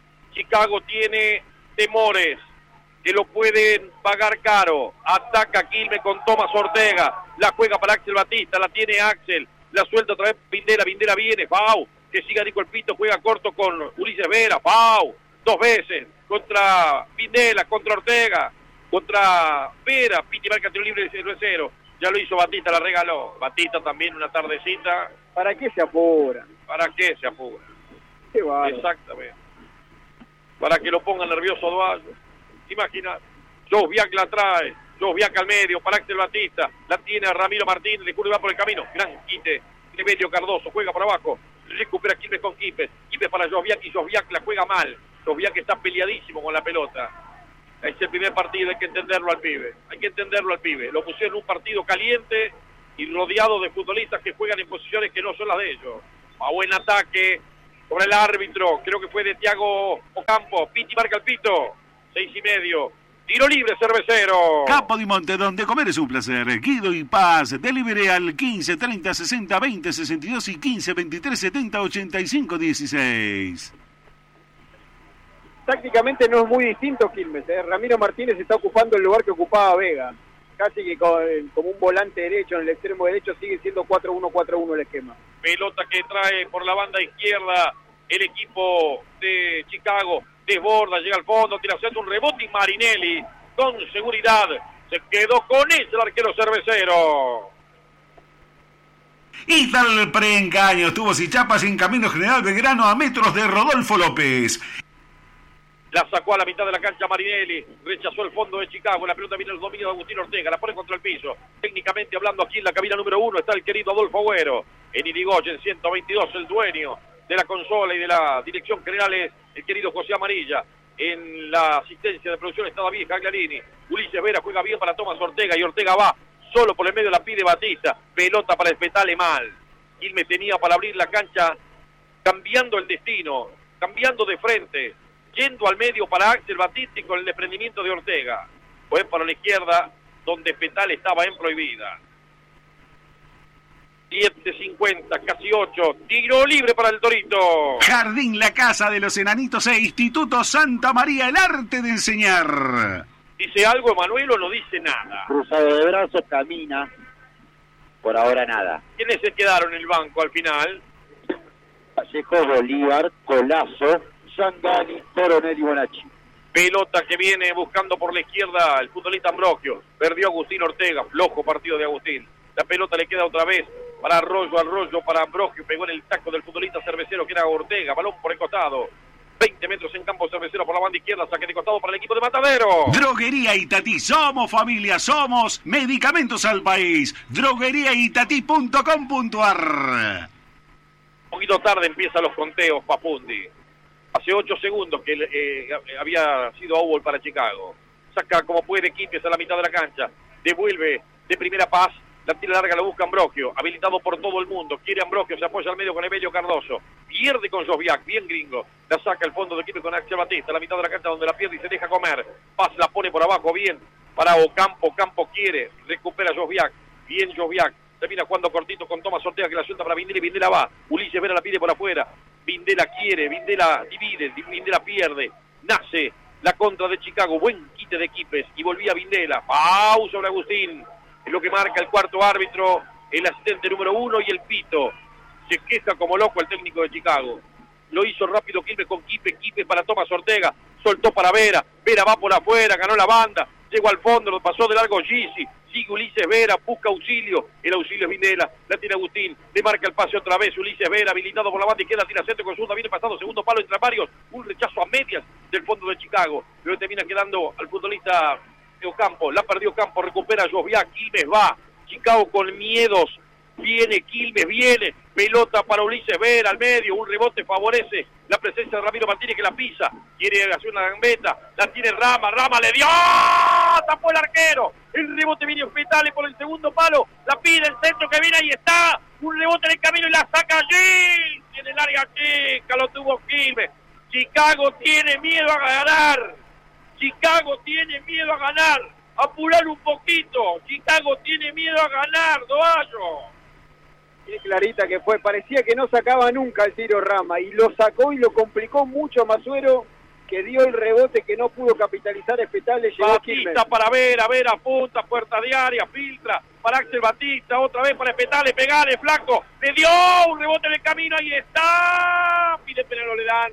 que lo pueden pagar caro. Ataca Quilmes con Tomás Ortega, la juega para Axel Batista, la tiene Axel, la suelta otra vez Vindela viene, Pau, que siga Nico el Pito, juega corto con Ulises Vera, Pau, 2 veces, contra Vindela, contra Ortega, contra Vera, Piti marca tiro libre de 0-0, ya lo hizo Batista, la regaló, Batista también una tardecita. ¿Para qué se apuran? ¿Para qué se apura? Qué bárbaro. Exactamente. Para que lo ponga nervioso Duallo. Imagina, Josviak la trae, Josviak al medio, para Axel Batista, la tiene a Ramiro Martínez, le curva por el camino, gran quite, de medio Cardoso, juega por abajo, recupera Quilmes con Quipes, Quipes para Josviak y Josviak la juega mal, Josviak está peleadísimo con la pelota. Es el primer partido, hay que entenderlo al pibe, lo pusieron en un partido caliente y rodeado de futbolistas que juegan en posiciones que no son las de ellos. A buen ataque sobre el árbitro, creo que fue de Thiago Ocampo, Piti marca el pito, 6:30, tiro libre Cervecero. Capo di Monte, donde comer es un placer. Guido y Paz, delivery al 15 30 60 20 62 y 15 23 70 85 16. Tácticamente no es muy distinto Quilmes, Ramiro Martínez está ocupando el lugar que ocupaba Vega, casi que como un volante derecho, en el extremo derecho sigue siendo 4-1-4-1 el esquema. Pelota que trae por la banda izquierda el equipo de Chicago, desborda, llega al fondo, tira haciendo un rebote y Marinelli con seguridad se quedó con eso el arquero Cervecero. Y tal preengaño, estuvo Sichapas en camino General Belgrano a metros de Rodolfo López. La sacó a la mitad de la cancha Marinelli, rechazó el fondo de Chicago, la pelota viene el dominio de Agustín Ortega, la pone contra el piso. Técnicamente hablando, aquí en la cabina número 1 está el querido Adolfo Agüero. En Irigoyen 122, el dueño de la consola y de la dirección general es el querido José Amarilla. En la asistencia de producción está David Cagliarini. Ulises Vera juega bien para Tomás Ortega y Ortega va solo por el medio, la pide Batista. Pelota para Espetale mal. Quilmes tenía para abrir la cancha, cambiando el destino, cambiando de frente, yendo al medio para Axel Batista y con el desprendimiento de Ortega. Fue para la izquierda, donde Espetale estaba en prohibida. 7:50, casi 8, tiro libre para el Torito. Jardín La Casa de los Enanitos e Instituto Santa María, el arte de enseñar. ¿Dice algo Emanuel o no dice nada? Cruzado de brazos, camina. Por ahora nada. ¿Quiénes se quedaron en el banco al final? Vallejo, Bolívar, Colazo, Zangani, Coronel y Bonacci. Pelota que viene buscando por la izquierda el futbolista Ambrogio. Perdió Agustín Ortega, flojo partido de Agustín. La pelota le queda otra vez para Arroyo para Ambrogio. Pegó en el taco del futbolista Cervecero que era Ortega. Balón por el costado. 20 metros en campo Cervecero por la banda izquierda. Saque de costado para el equipo de Matadero. Droguería Itatí. Somos familia, somos medicamentos al país. drogueriaitatí.com.ar. Un poquito tarde empiezan los conteos, Papundi. Hace 8 segundos que había sido Owl para Chicago. Saca como puede Quipes a la mitad de la cancha. Devuelve de primera Paz. La tira larga, la busca Ambrogio. Habilitado por todo el mundo. Quiere Ambrogio, se apoya al medio con Evelio Cardoso. Pierde con Josviak, bien gringo. La saca el fondo de Quipes con Axel Batista. A la mitad de la cancha donde la pierde y se deja comer. Paz la pone por abajo, bien. Para Ocampo. Ocampo quiere. Recupera Josviak. Bien Josviak. Termina jugando cortito con Tomás Ortega que la suelta para Vindela y Vindela va. Ulises Vera la pide por afuera. Vindela quiere, Vindela divide, Vindela pierde. Nace la contra de Chicago. Buen quite de Quipes y volvía Vindela. Pau sobre Agustín. Es lo que marca el cuarto árbitro, el asistente número 1 y el pito. Se queja como loco el técnico de Chicago. Lo hizo rápido Quilmes con Quipes para Tomás Ortega. Soltó para Vera. Vera va por afuera, ganó la banda. Llegó al fondo, lo pasó de largo Gisi. Sigue Ulises Vera, busca auxilio. El auxilio es Vindela, la tiene Agustín. Le marca el pase otra vez Ulises Vera, habilitado por la banda izquierda, tira centro con Zunda, viene pasando segundo palo entre varios. Un rechazo a medias del fondo de Chicago. Luego termina quedando al futbolista Ocampo. La perdió Campo, recupera Josviak. Quilmes va. Chicago con miedos. Viene Quilmes, viene. Pelota para Ulises Vera al medio. Un rebote favorece la presencia de Ramiro Martínez que la pisa. Quiere hacer una gambeta. La tiene Rama. Rama le dio. Tapó el arquero. El rebote viene Espetale por el segundo palo. La pide el centro que viene. Ahí está. Un rebote en el camino y la saca allí. Tiene larga chica. Lo tuvo Quilmes. Chicago tiene miedo a ganar. Chicago tiene miedo a ganar. Apurar un poquito. Chicago tiene miedo a ganar, Doallo. Qué clarita que fue. Parecía que no sacaba nunca el tiro Rama. Y lo sacó y lo complicó mucho a Masuero, que dio el rebote que no pudo capitalizar Espetale. Batista para Vera. Vera apunta, puerta de área, filtra. Para Axel Batista, otra vez para Espetale. Pegale, flaco. Le dio un rebote en el camino. Ahí está. Pide penal, no le dan.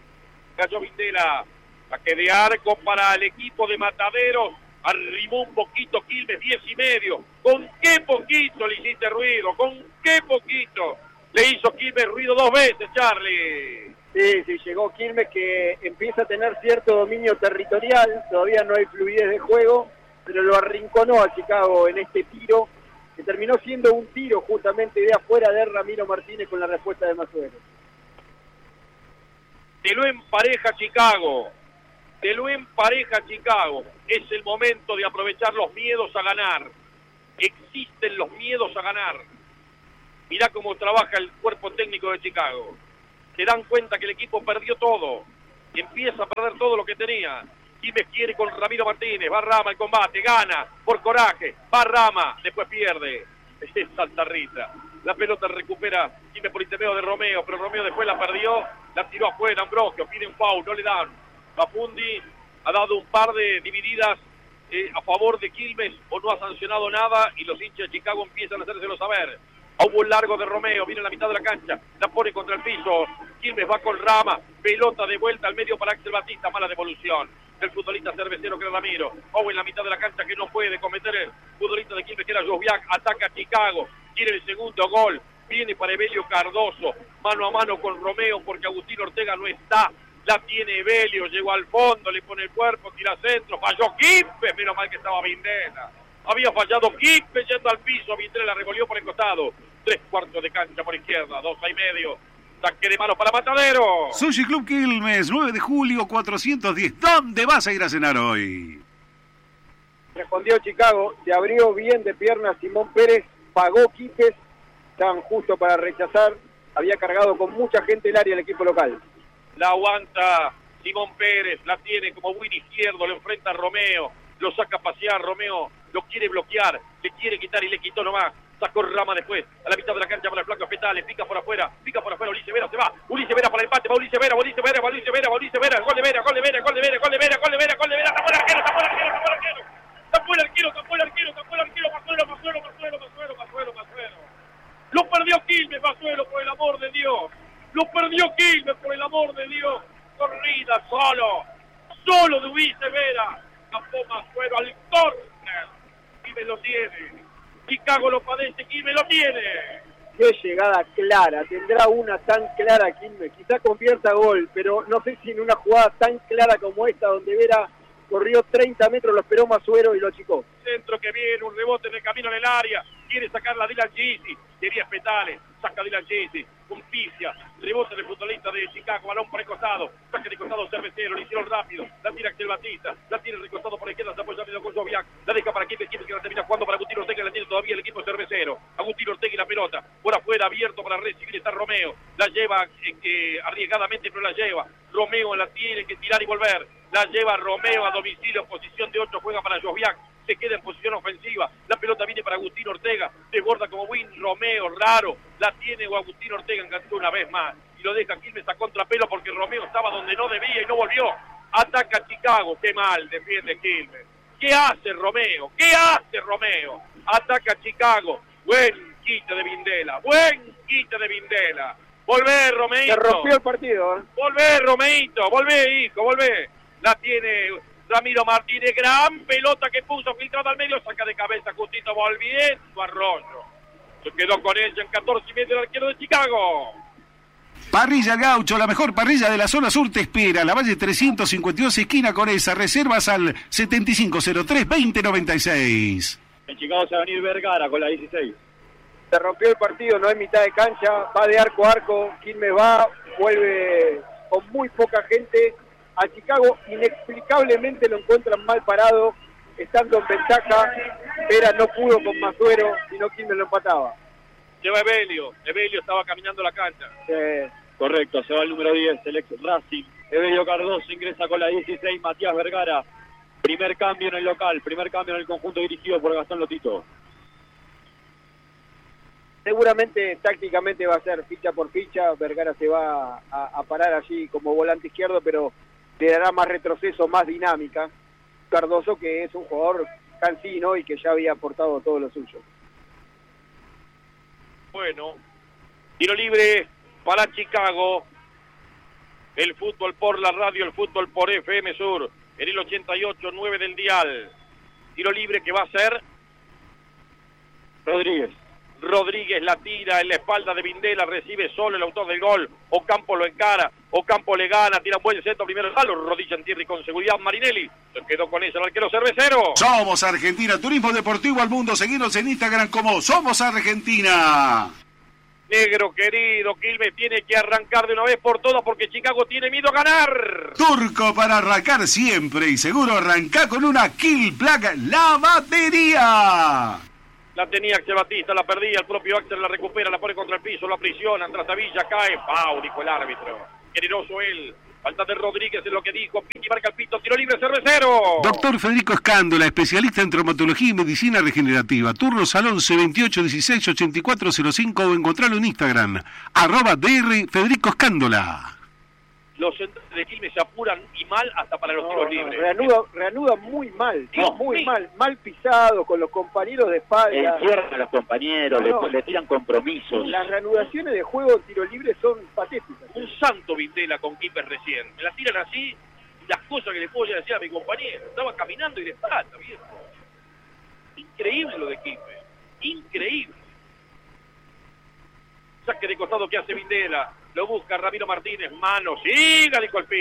Cayó Vindela. Saque de arco para el equipo de Mataderos. Arrimó un poquito Quilmes, 10:30. ¿Con qué poquito le hiciste ruido? ¿Con qué poquito? Le hizo Quilmes ruido 2 veces, Charlie. Sí, llegó Quilmes, que empieza a tener cierto dominio territorial, todavía no hay fluidez de juego, pero lo arrinconó a Chicago en este tiro, que terminó siendo un tiro justamente de afuera de Ramiro Martínez con la respuesta de Masuero. Te lo empareja Chicago. Es el momento de aprovechar los miedos a ganar. Existen los miedos a ganar. Mirá cómo trabaja el cuerpo técnico de Chicago. Se dan cuenta que el equipo perdió todo. Y empieza a perder todo lo que tenía. Quilmes quiere con Ramiro Martínez. Va Rama el combate. Gana por coraje. Va Rama. Después pierde. Es Santa Rita. La pelota recupera Quilmes por intermedio de Romeo. Pero Romeo después la perdió. La tiró afuera. Ambrosio. Pide un foul. No le dan. Bafundi ha dado un par de divididas a favor de Quilmes o no ha sancionado nada y los hinchas de Chicago empiezan a hacérselo saber. Hubo un largo de Romeo, viene a la mitad de la cancha, la pone contra el piso, Quilmes va con Rama, pelota de vuelta al medio para Axel Batista, mala devolución del futbolista cervecero que era Ramiro. Hubo en la mitad de la cancha que no puede cometer el futbolista de Quilmes que era Josviak, ataca a Chicago, quiere el segundo gol, viene para Evelio Cardoso, mano a mano con Romeo porque Agustín Ortega no está. La tiene Evelio, llegó al fondo, le pone el cuerpo, tira centro, falló Quilmes, menos mal que estaba Vindela. Había fallado Quilmes yendo al piso, Vindela la revolvió por el costado. 3/4 de cancha por izquierda, 2-6-medio. Saque de manos para Matadero. Sushi Club Quilmes, 9 de julio, 410. ¿Dónde vas a ir a cenar hoy? Respondió Chicago, se abrió bien de piernas Simón Pérez, pagó Quiques, estaban justo para rechazar, había cargado con mucha gente el área el equipo local. La aguanta Simón Pérez, la tiene como win izquierdo, le enfrenta a Romeo, lo saca a pasear, Romeo lo quiere bloquear, le quiere quitar y le quitó nomás, sacó Rama después, a la mitad de la cancha para el flanco Petales, pica por afuera, Ulises Vera se va, Ulises Vera para el empate, va Ulises Vera, gol de Vera, gol de Vera, gol de Vera, gol de Vera, gol de Vera, gol de Vera, gol de Vera, tapó el arquero, Masuero. Lo perdió Quilmes, Masuero, por el amor de Dios. Lo perdió Quilmes, por el amor de Dios. Corrida, solo de Ulises Vera. Tapó Masuero al córner. Quilmes lo tiene. Chicago lo padece, Quilmes lo tiene. Qué llegada clara, tendrá una tan clara Quilmes. Quizá convierta gol, pero no sé si en una jugada tan clara como esta, donde Vera corrió 30 metros, lo esperó Masuero y lo achicó. Centro que viene, un rebote en el camino en el área. Quiere sacarla Dylan Gisi. Quería Petales. Saca Dylan Gisi. Justicia. Rebote del futbolista de Chicago. Balón por el costado. Saca de costado Cervecero. Lo hicieron rápido. La tira Axel Batista. La tiene recostado por la izquierda. Se apoya con Josviak. La deja para Quilmes. Que la termina jugando para Agustín Ortega. La tiene todavía el equipo Cervecero. Agustín Ortega y la pelota. Por afuera abierto para recibir. Está Romeo. La lleva arriesgadamente, pero la lleva. Romeo la tiene que tirar y volver. La lleva Romeo a domicilio. Posición de 8. Juega para Josviak. Se queda en posición ofensiva, la pelota viene para Agustín Ortega, desborda como win, Romeo, raro, la tiene Agustín Ortega, encantó una vez más, y lo deja Quilmes a contrapelo porque Romeo estaba donde no debía y no volvió, ataca Chicago, qué mal defiende Quilmes, ¿qué hace Romeo? Ataca Chicago, buen quite de Vindela, volvé Romeito. Se rompió el partido, Volvé Romeito, volvé hijo, volvé, la tiene Ramiro Martínez, gran pelota que puso filtrada al medio, saca de cabeza justito volviendo Arroyo. Se quedó con ella en 14 del arquero de Chicago. Parrilla El Gaucho, la mejor parrilla de la zona sur te espera. La Valle 352, esquina con esa. Reservas al 7503-2096. En Chicago se va a venir Vergara con la 16. Se rompió el partido, no hay mitad de cancha, va de arco a arco, Quilmes va, vuelve con muy poca gente. A Chicago inexplicablemente lo encuentran mal parado, estando en ventaja. Vera no pudo con Masuero, sino Quilmes lo empataba. Lleva Evelio estaba caminando la cancha. Correcto, se va el número 10, el ex Racing. Evelio Cardoso ingresa con la 16, Matías Vergara. Primer cambio en el local, primer cambio en el conjunto dirigido por Gastón Lotito. Seguramente tácticamente va a ser ficha por ficha, Vergara se va a parar allí como volante izquierdo, pero le dará más retroceso, más dinámica. Cardoso, que es un jugador cansino y que ya había aportado todo lo suyo. Bueno, tiro libre para Chicago. El fútbol por la radio, el fútbol por FM Sur, en el 88.9 del dial. Tiro libre que va a ser Rodríguez. Rodríguez la tira en la espalda de Vindela, recibe solo el autor del gol. Ocampo lo encara, Ocampo le gana, tira un buen centro primero, lo rodilla en tierra y con seguridad Marinelli. Se quedó con ella el arquero cervecero. Somos Argentina, turismo deportivo al mundo. Seguinos en Instagram como Somos Argentina. Negro querido, Quilmes tiene que arrancar de una vez por todas porque Chicago tiene miedo a ganar. Turco para arrancar siempre y seguro arranca con una Kill Plug, la batería. La tenía Axel Batista, la perdía, el propio Axel la recupera, la pone contra el piso, lo aprisiona, Trazavilla cae, ¡pau! Dijo el árbitro. Generoso él, falta de Rodríguez es lo que dijo, Piti marca el pito, tiro libre cervecero. Doctor Federico Escándola, especialista en traumatología y medicina regenerativa. Turnos al 11 28 16 84 05 o encontrarlo en Instagram, @DR Federico Escándola. Los centros de Quilmes se apuran y mal hasta para los tiros libres. Reanuda muy mal, muy sí. mal pisado, con los compañeros de espalda. Encierran a los compañeros, le tiran compromisos. Las reanudaciones de juego en tiro libre son patéticas. Un santo Vindela con Quilmes recién. Me la tiran así, las cosas que le puedo ya decir a mi compañero. Estaba caminando y de espalda, viejo. Increíble lo de Quilmes. Increíble. Saque de costado que hace Vindela. Lo busca Ramiro Martínez, mano, siga dijo el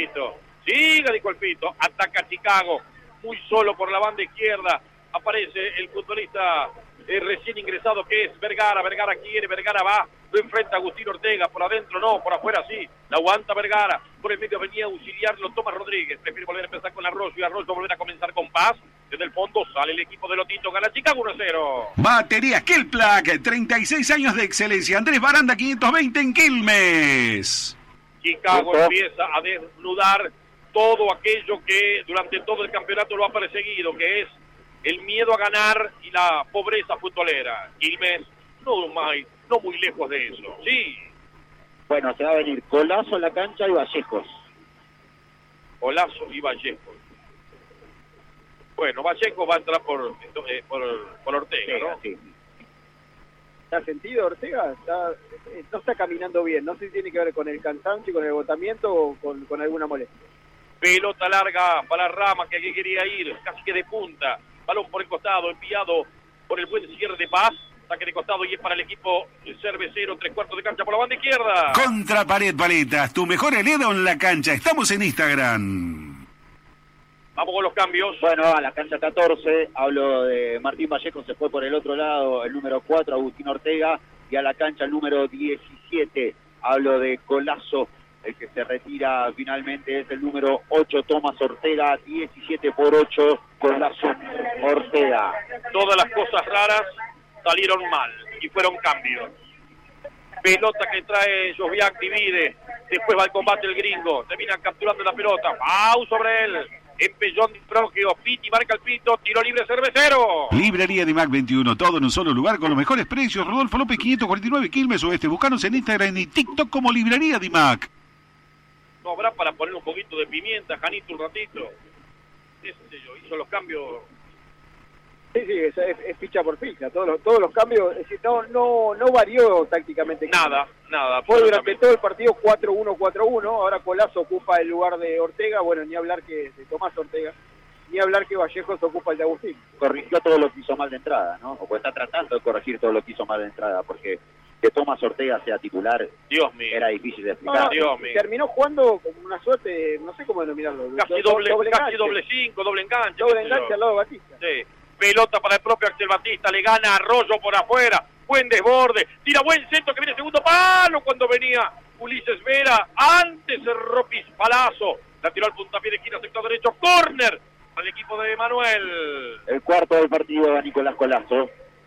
pito, ataca Chicago, muy solo por la banda izquierda, aparece el futbolista recién ingresado que es Vergara quiere, Vergara va, lo enfrenta Agustín Ortega, por adentro no, por afuera sí, la aguanta Vergara, por el medio venía a auxiliar, lo toma Rodríguez, prefiere volver a empezar con Arroyo y Arroyo volver a comenzar con Paz. Desde el fondo sale el equipo de Lotito, gana Chicago 1-0. Batería Kill Plug, 36 años de excelencia. Andrés Baranda 520 en Quilmes. Chicago empieza a desnudar todo aquello que durante todo el campeonato lo ha perseguido, que es el miedo a ganar y la pobreza futbolera. Quilmes no muy lejos de eso, sí. Bueno, se va a venir Colazo en la cancha y Vallejos. Colazo y Vallejos. Bueno, Vallejo va a entrar por Ortega, ¿no? Sí. ¿Está sentido Ortega? No está caminando bien. No sé si tiene que ver con el cansancio, con el agotamiento o con alguna molestia. Pelota larga para Rama, que aquí quería ir, casi que de punta. Balón por el costado, enviado por el buen cierre de Paz. Saque de costado y es para el equipo cervecero, 3/4 de cancha por la banda izquierda. Contra Pared Paletas, tu mejor helado en la cancha. Estamos en Instagram. Vamos con los cambios. Bueno, a la cancha 14, hablo de Martín Vallejo, se fue por el otro lado, el número 4, Agustín Ortega, y a la cancha el número 17, hablo de Colazo, el que se retira finalmente es el número 8, Tomás Ortega, 17/8, Colazo Ortega. Todas las cosas raras salieron mal y fueron cambios. Pelota que trae Joviak, divide, después va al combate el gringo, termina capturando la pelota, ¡pau! Sobre él. Empellón de Progio, Piti marca el pito, tiro libre cervecero. Librería Dimac 21, todo en un solo lugar con los mejores precios. Rodolfo López 549, Quilmes Oeste. Buscanos en Instagram y TikTok como Librería Dimac. No habrá para poner un poquito de pimienta, Janito, un ratito. Hizo los cambios. Sí, es ficha por ficha. Todos los cambios, es decir, no varió tácticamente. Nada. Fue durante todo el partido 4-1, 4-1. Ahora Colazo ocupa el lugar de Ortega. Bueno, ni hablar que de Tomás Ortega. Ni hablar que Vallejos ocupa el de Agustín. Corrigió todo lo que hizo mal de entrada, ¿no? O está tratando de corregir todo lo que hizo mal de entrada, porque que Tomás Ortega sea titular, Dios mío, era difícil de explicar. Dios mío. Terminó jugando como una suerte, no sé cómo denominarlo. Casi doble 5, doble enganche. Doble enganche al lado de Batista. Sí. Pelota para el propio Axel Batista, le gana Arroyo por afuera, buen desborde, tira buen centro que viene segundo palo cuando venía Ulises Vera, antes cerró Palazo, la tiró al puntapié de esquina, sector derecho, córner al equipo de Manuel. El cuarto del partido va Nicolás Colazo.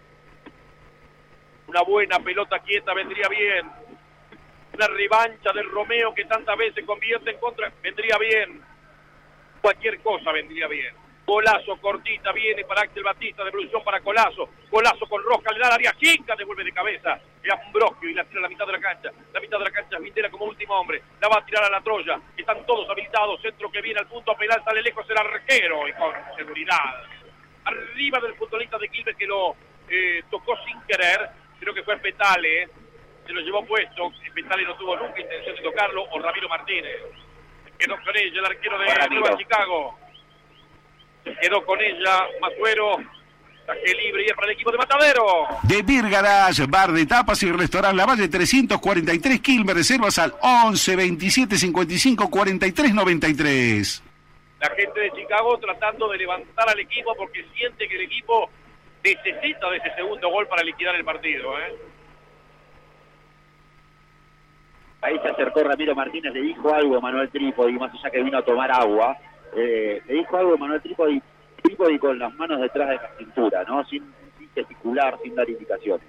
Una buena pelota quieta vendría bien, una revancha del Romeo que tantas veces convierte en contra, vendría bien, cualquier cosa vendría bien. Colazo cortita viene para Axel Batista, devolución para Colazo con Rosca, le da la área chica, devuelve de cabeza, es Ambrosio y la tira a la mitad de la cancha es Vindela como último hombre, la va a tirar a la Troya, están todos habilitados, centro que viene al punto penal, sale lejos el arquero y con seguridad, arriba del futbolista de Quilmes que lo tocó sin querer, creo que fue Petale, se lo llevó puesto, Petale no tuvo nunca intención de tocarlo, o Ramiro Martínez, quedó con ella el arquero de Nueva Chicago. Quedó con ella Masuero, Saque libre y es para el equipo de Matadero. De Beer Garage, bar de tapas y restaurante La Valle 343 Quilmes. Reservas al 11 27 55 43 93. La gente de Chicago tratando de levantar al equipo porque siente que el equipo necesita de ese segundo gol para liquidar el partido. Ahí se acercó Ramiro Martínez, le dijo algo a Manuel Trípodi, más allá que vino a tomar agua. Le dijo algo a Manuel Trípodi con las manos detrás de la cintura, ¿no? Sin gesticular, sin dar indicaciones.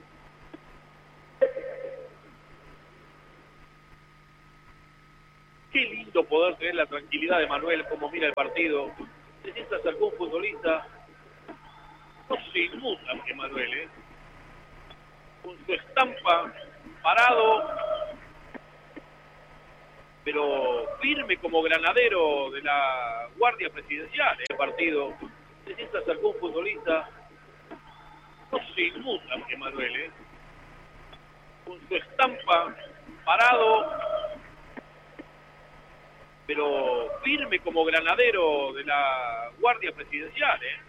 Qué lindo poder tener la tranquilidad de Manuel, como mira el partido. Se acercó un futbolista. No se inmuta que Manuel, con su estampa, parado, pero firme como granadero de la Guardia Presidencial. El partido. Se acercó un futbolista. No se inmuta que Manuel, con su estampa, parado, pero firme como granadero de la Guardia Presidencial.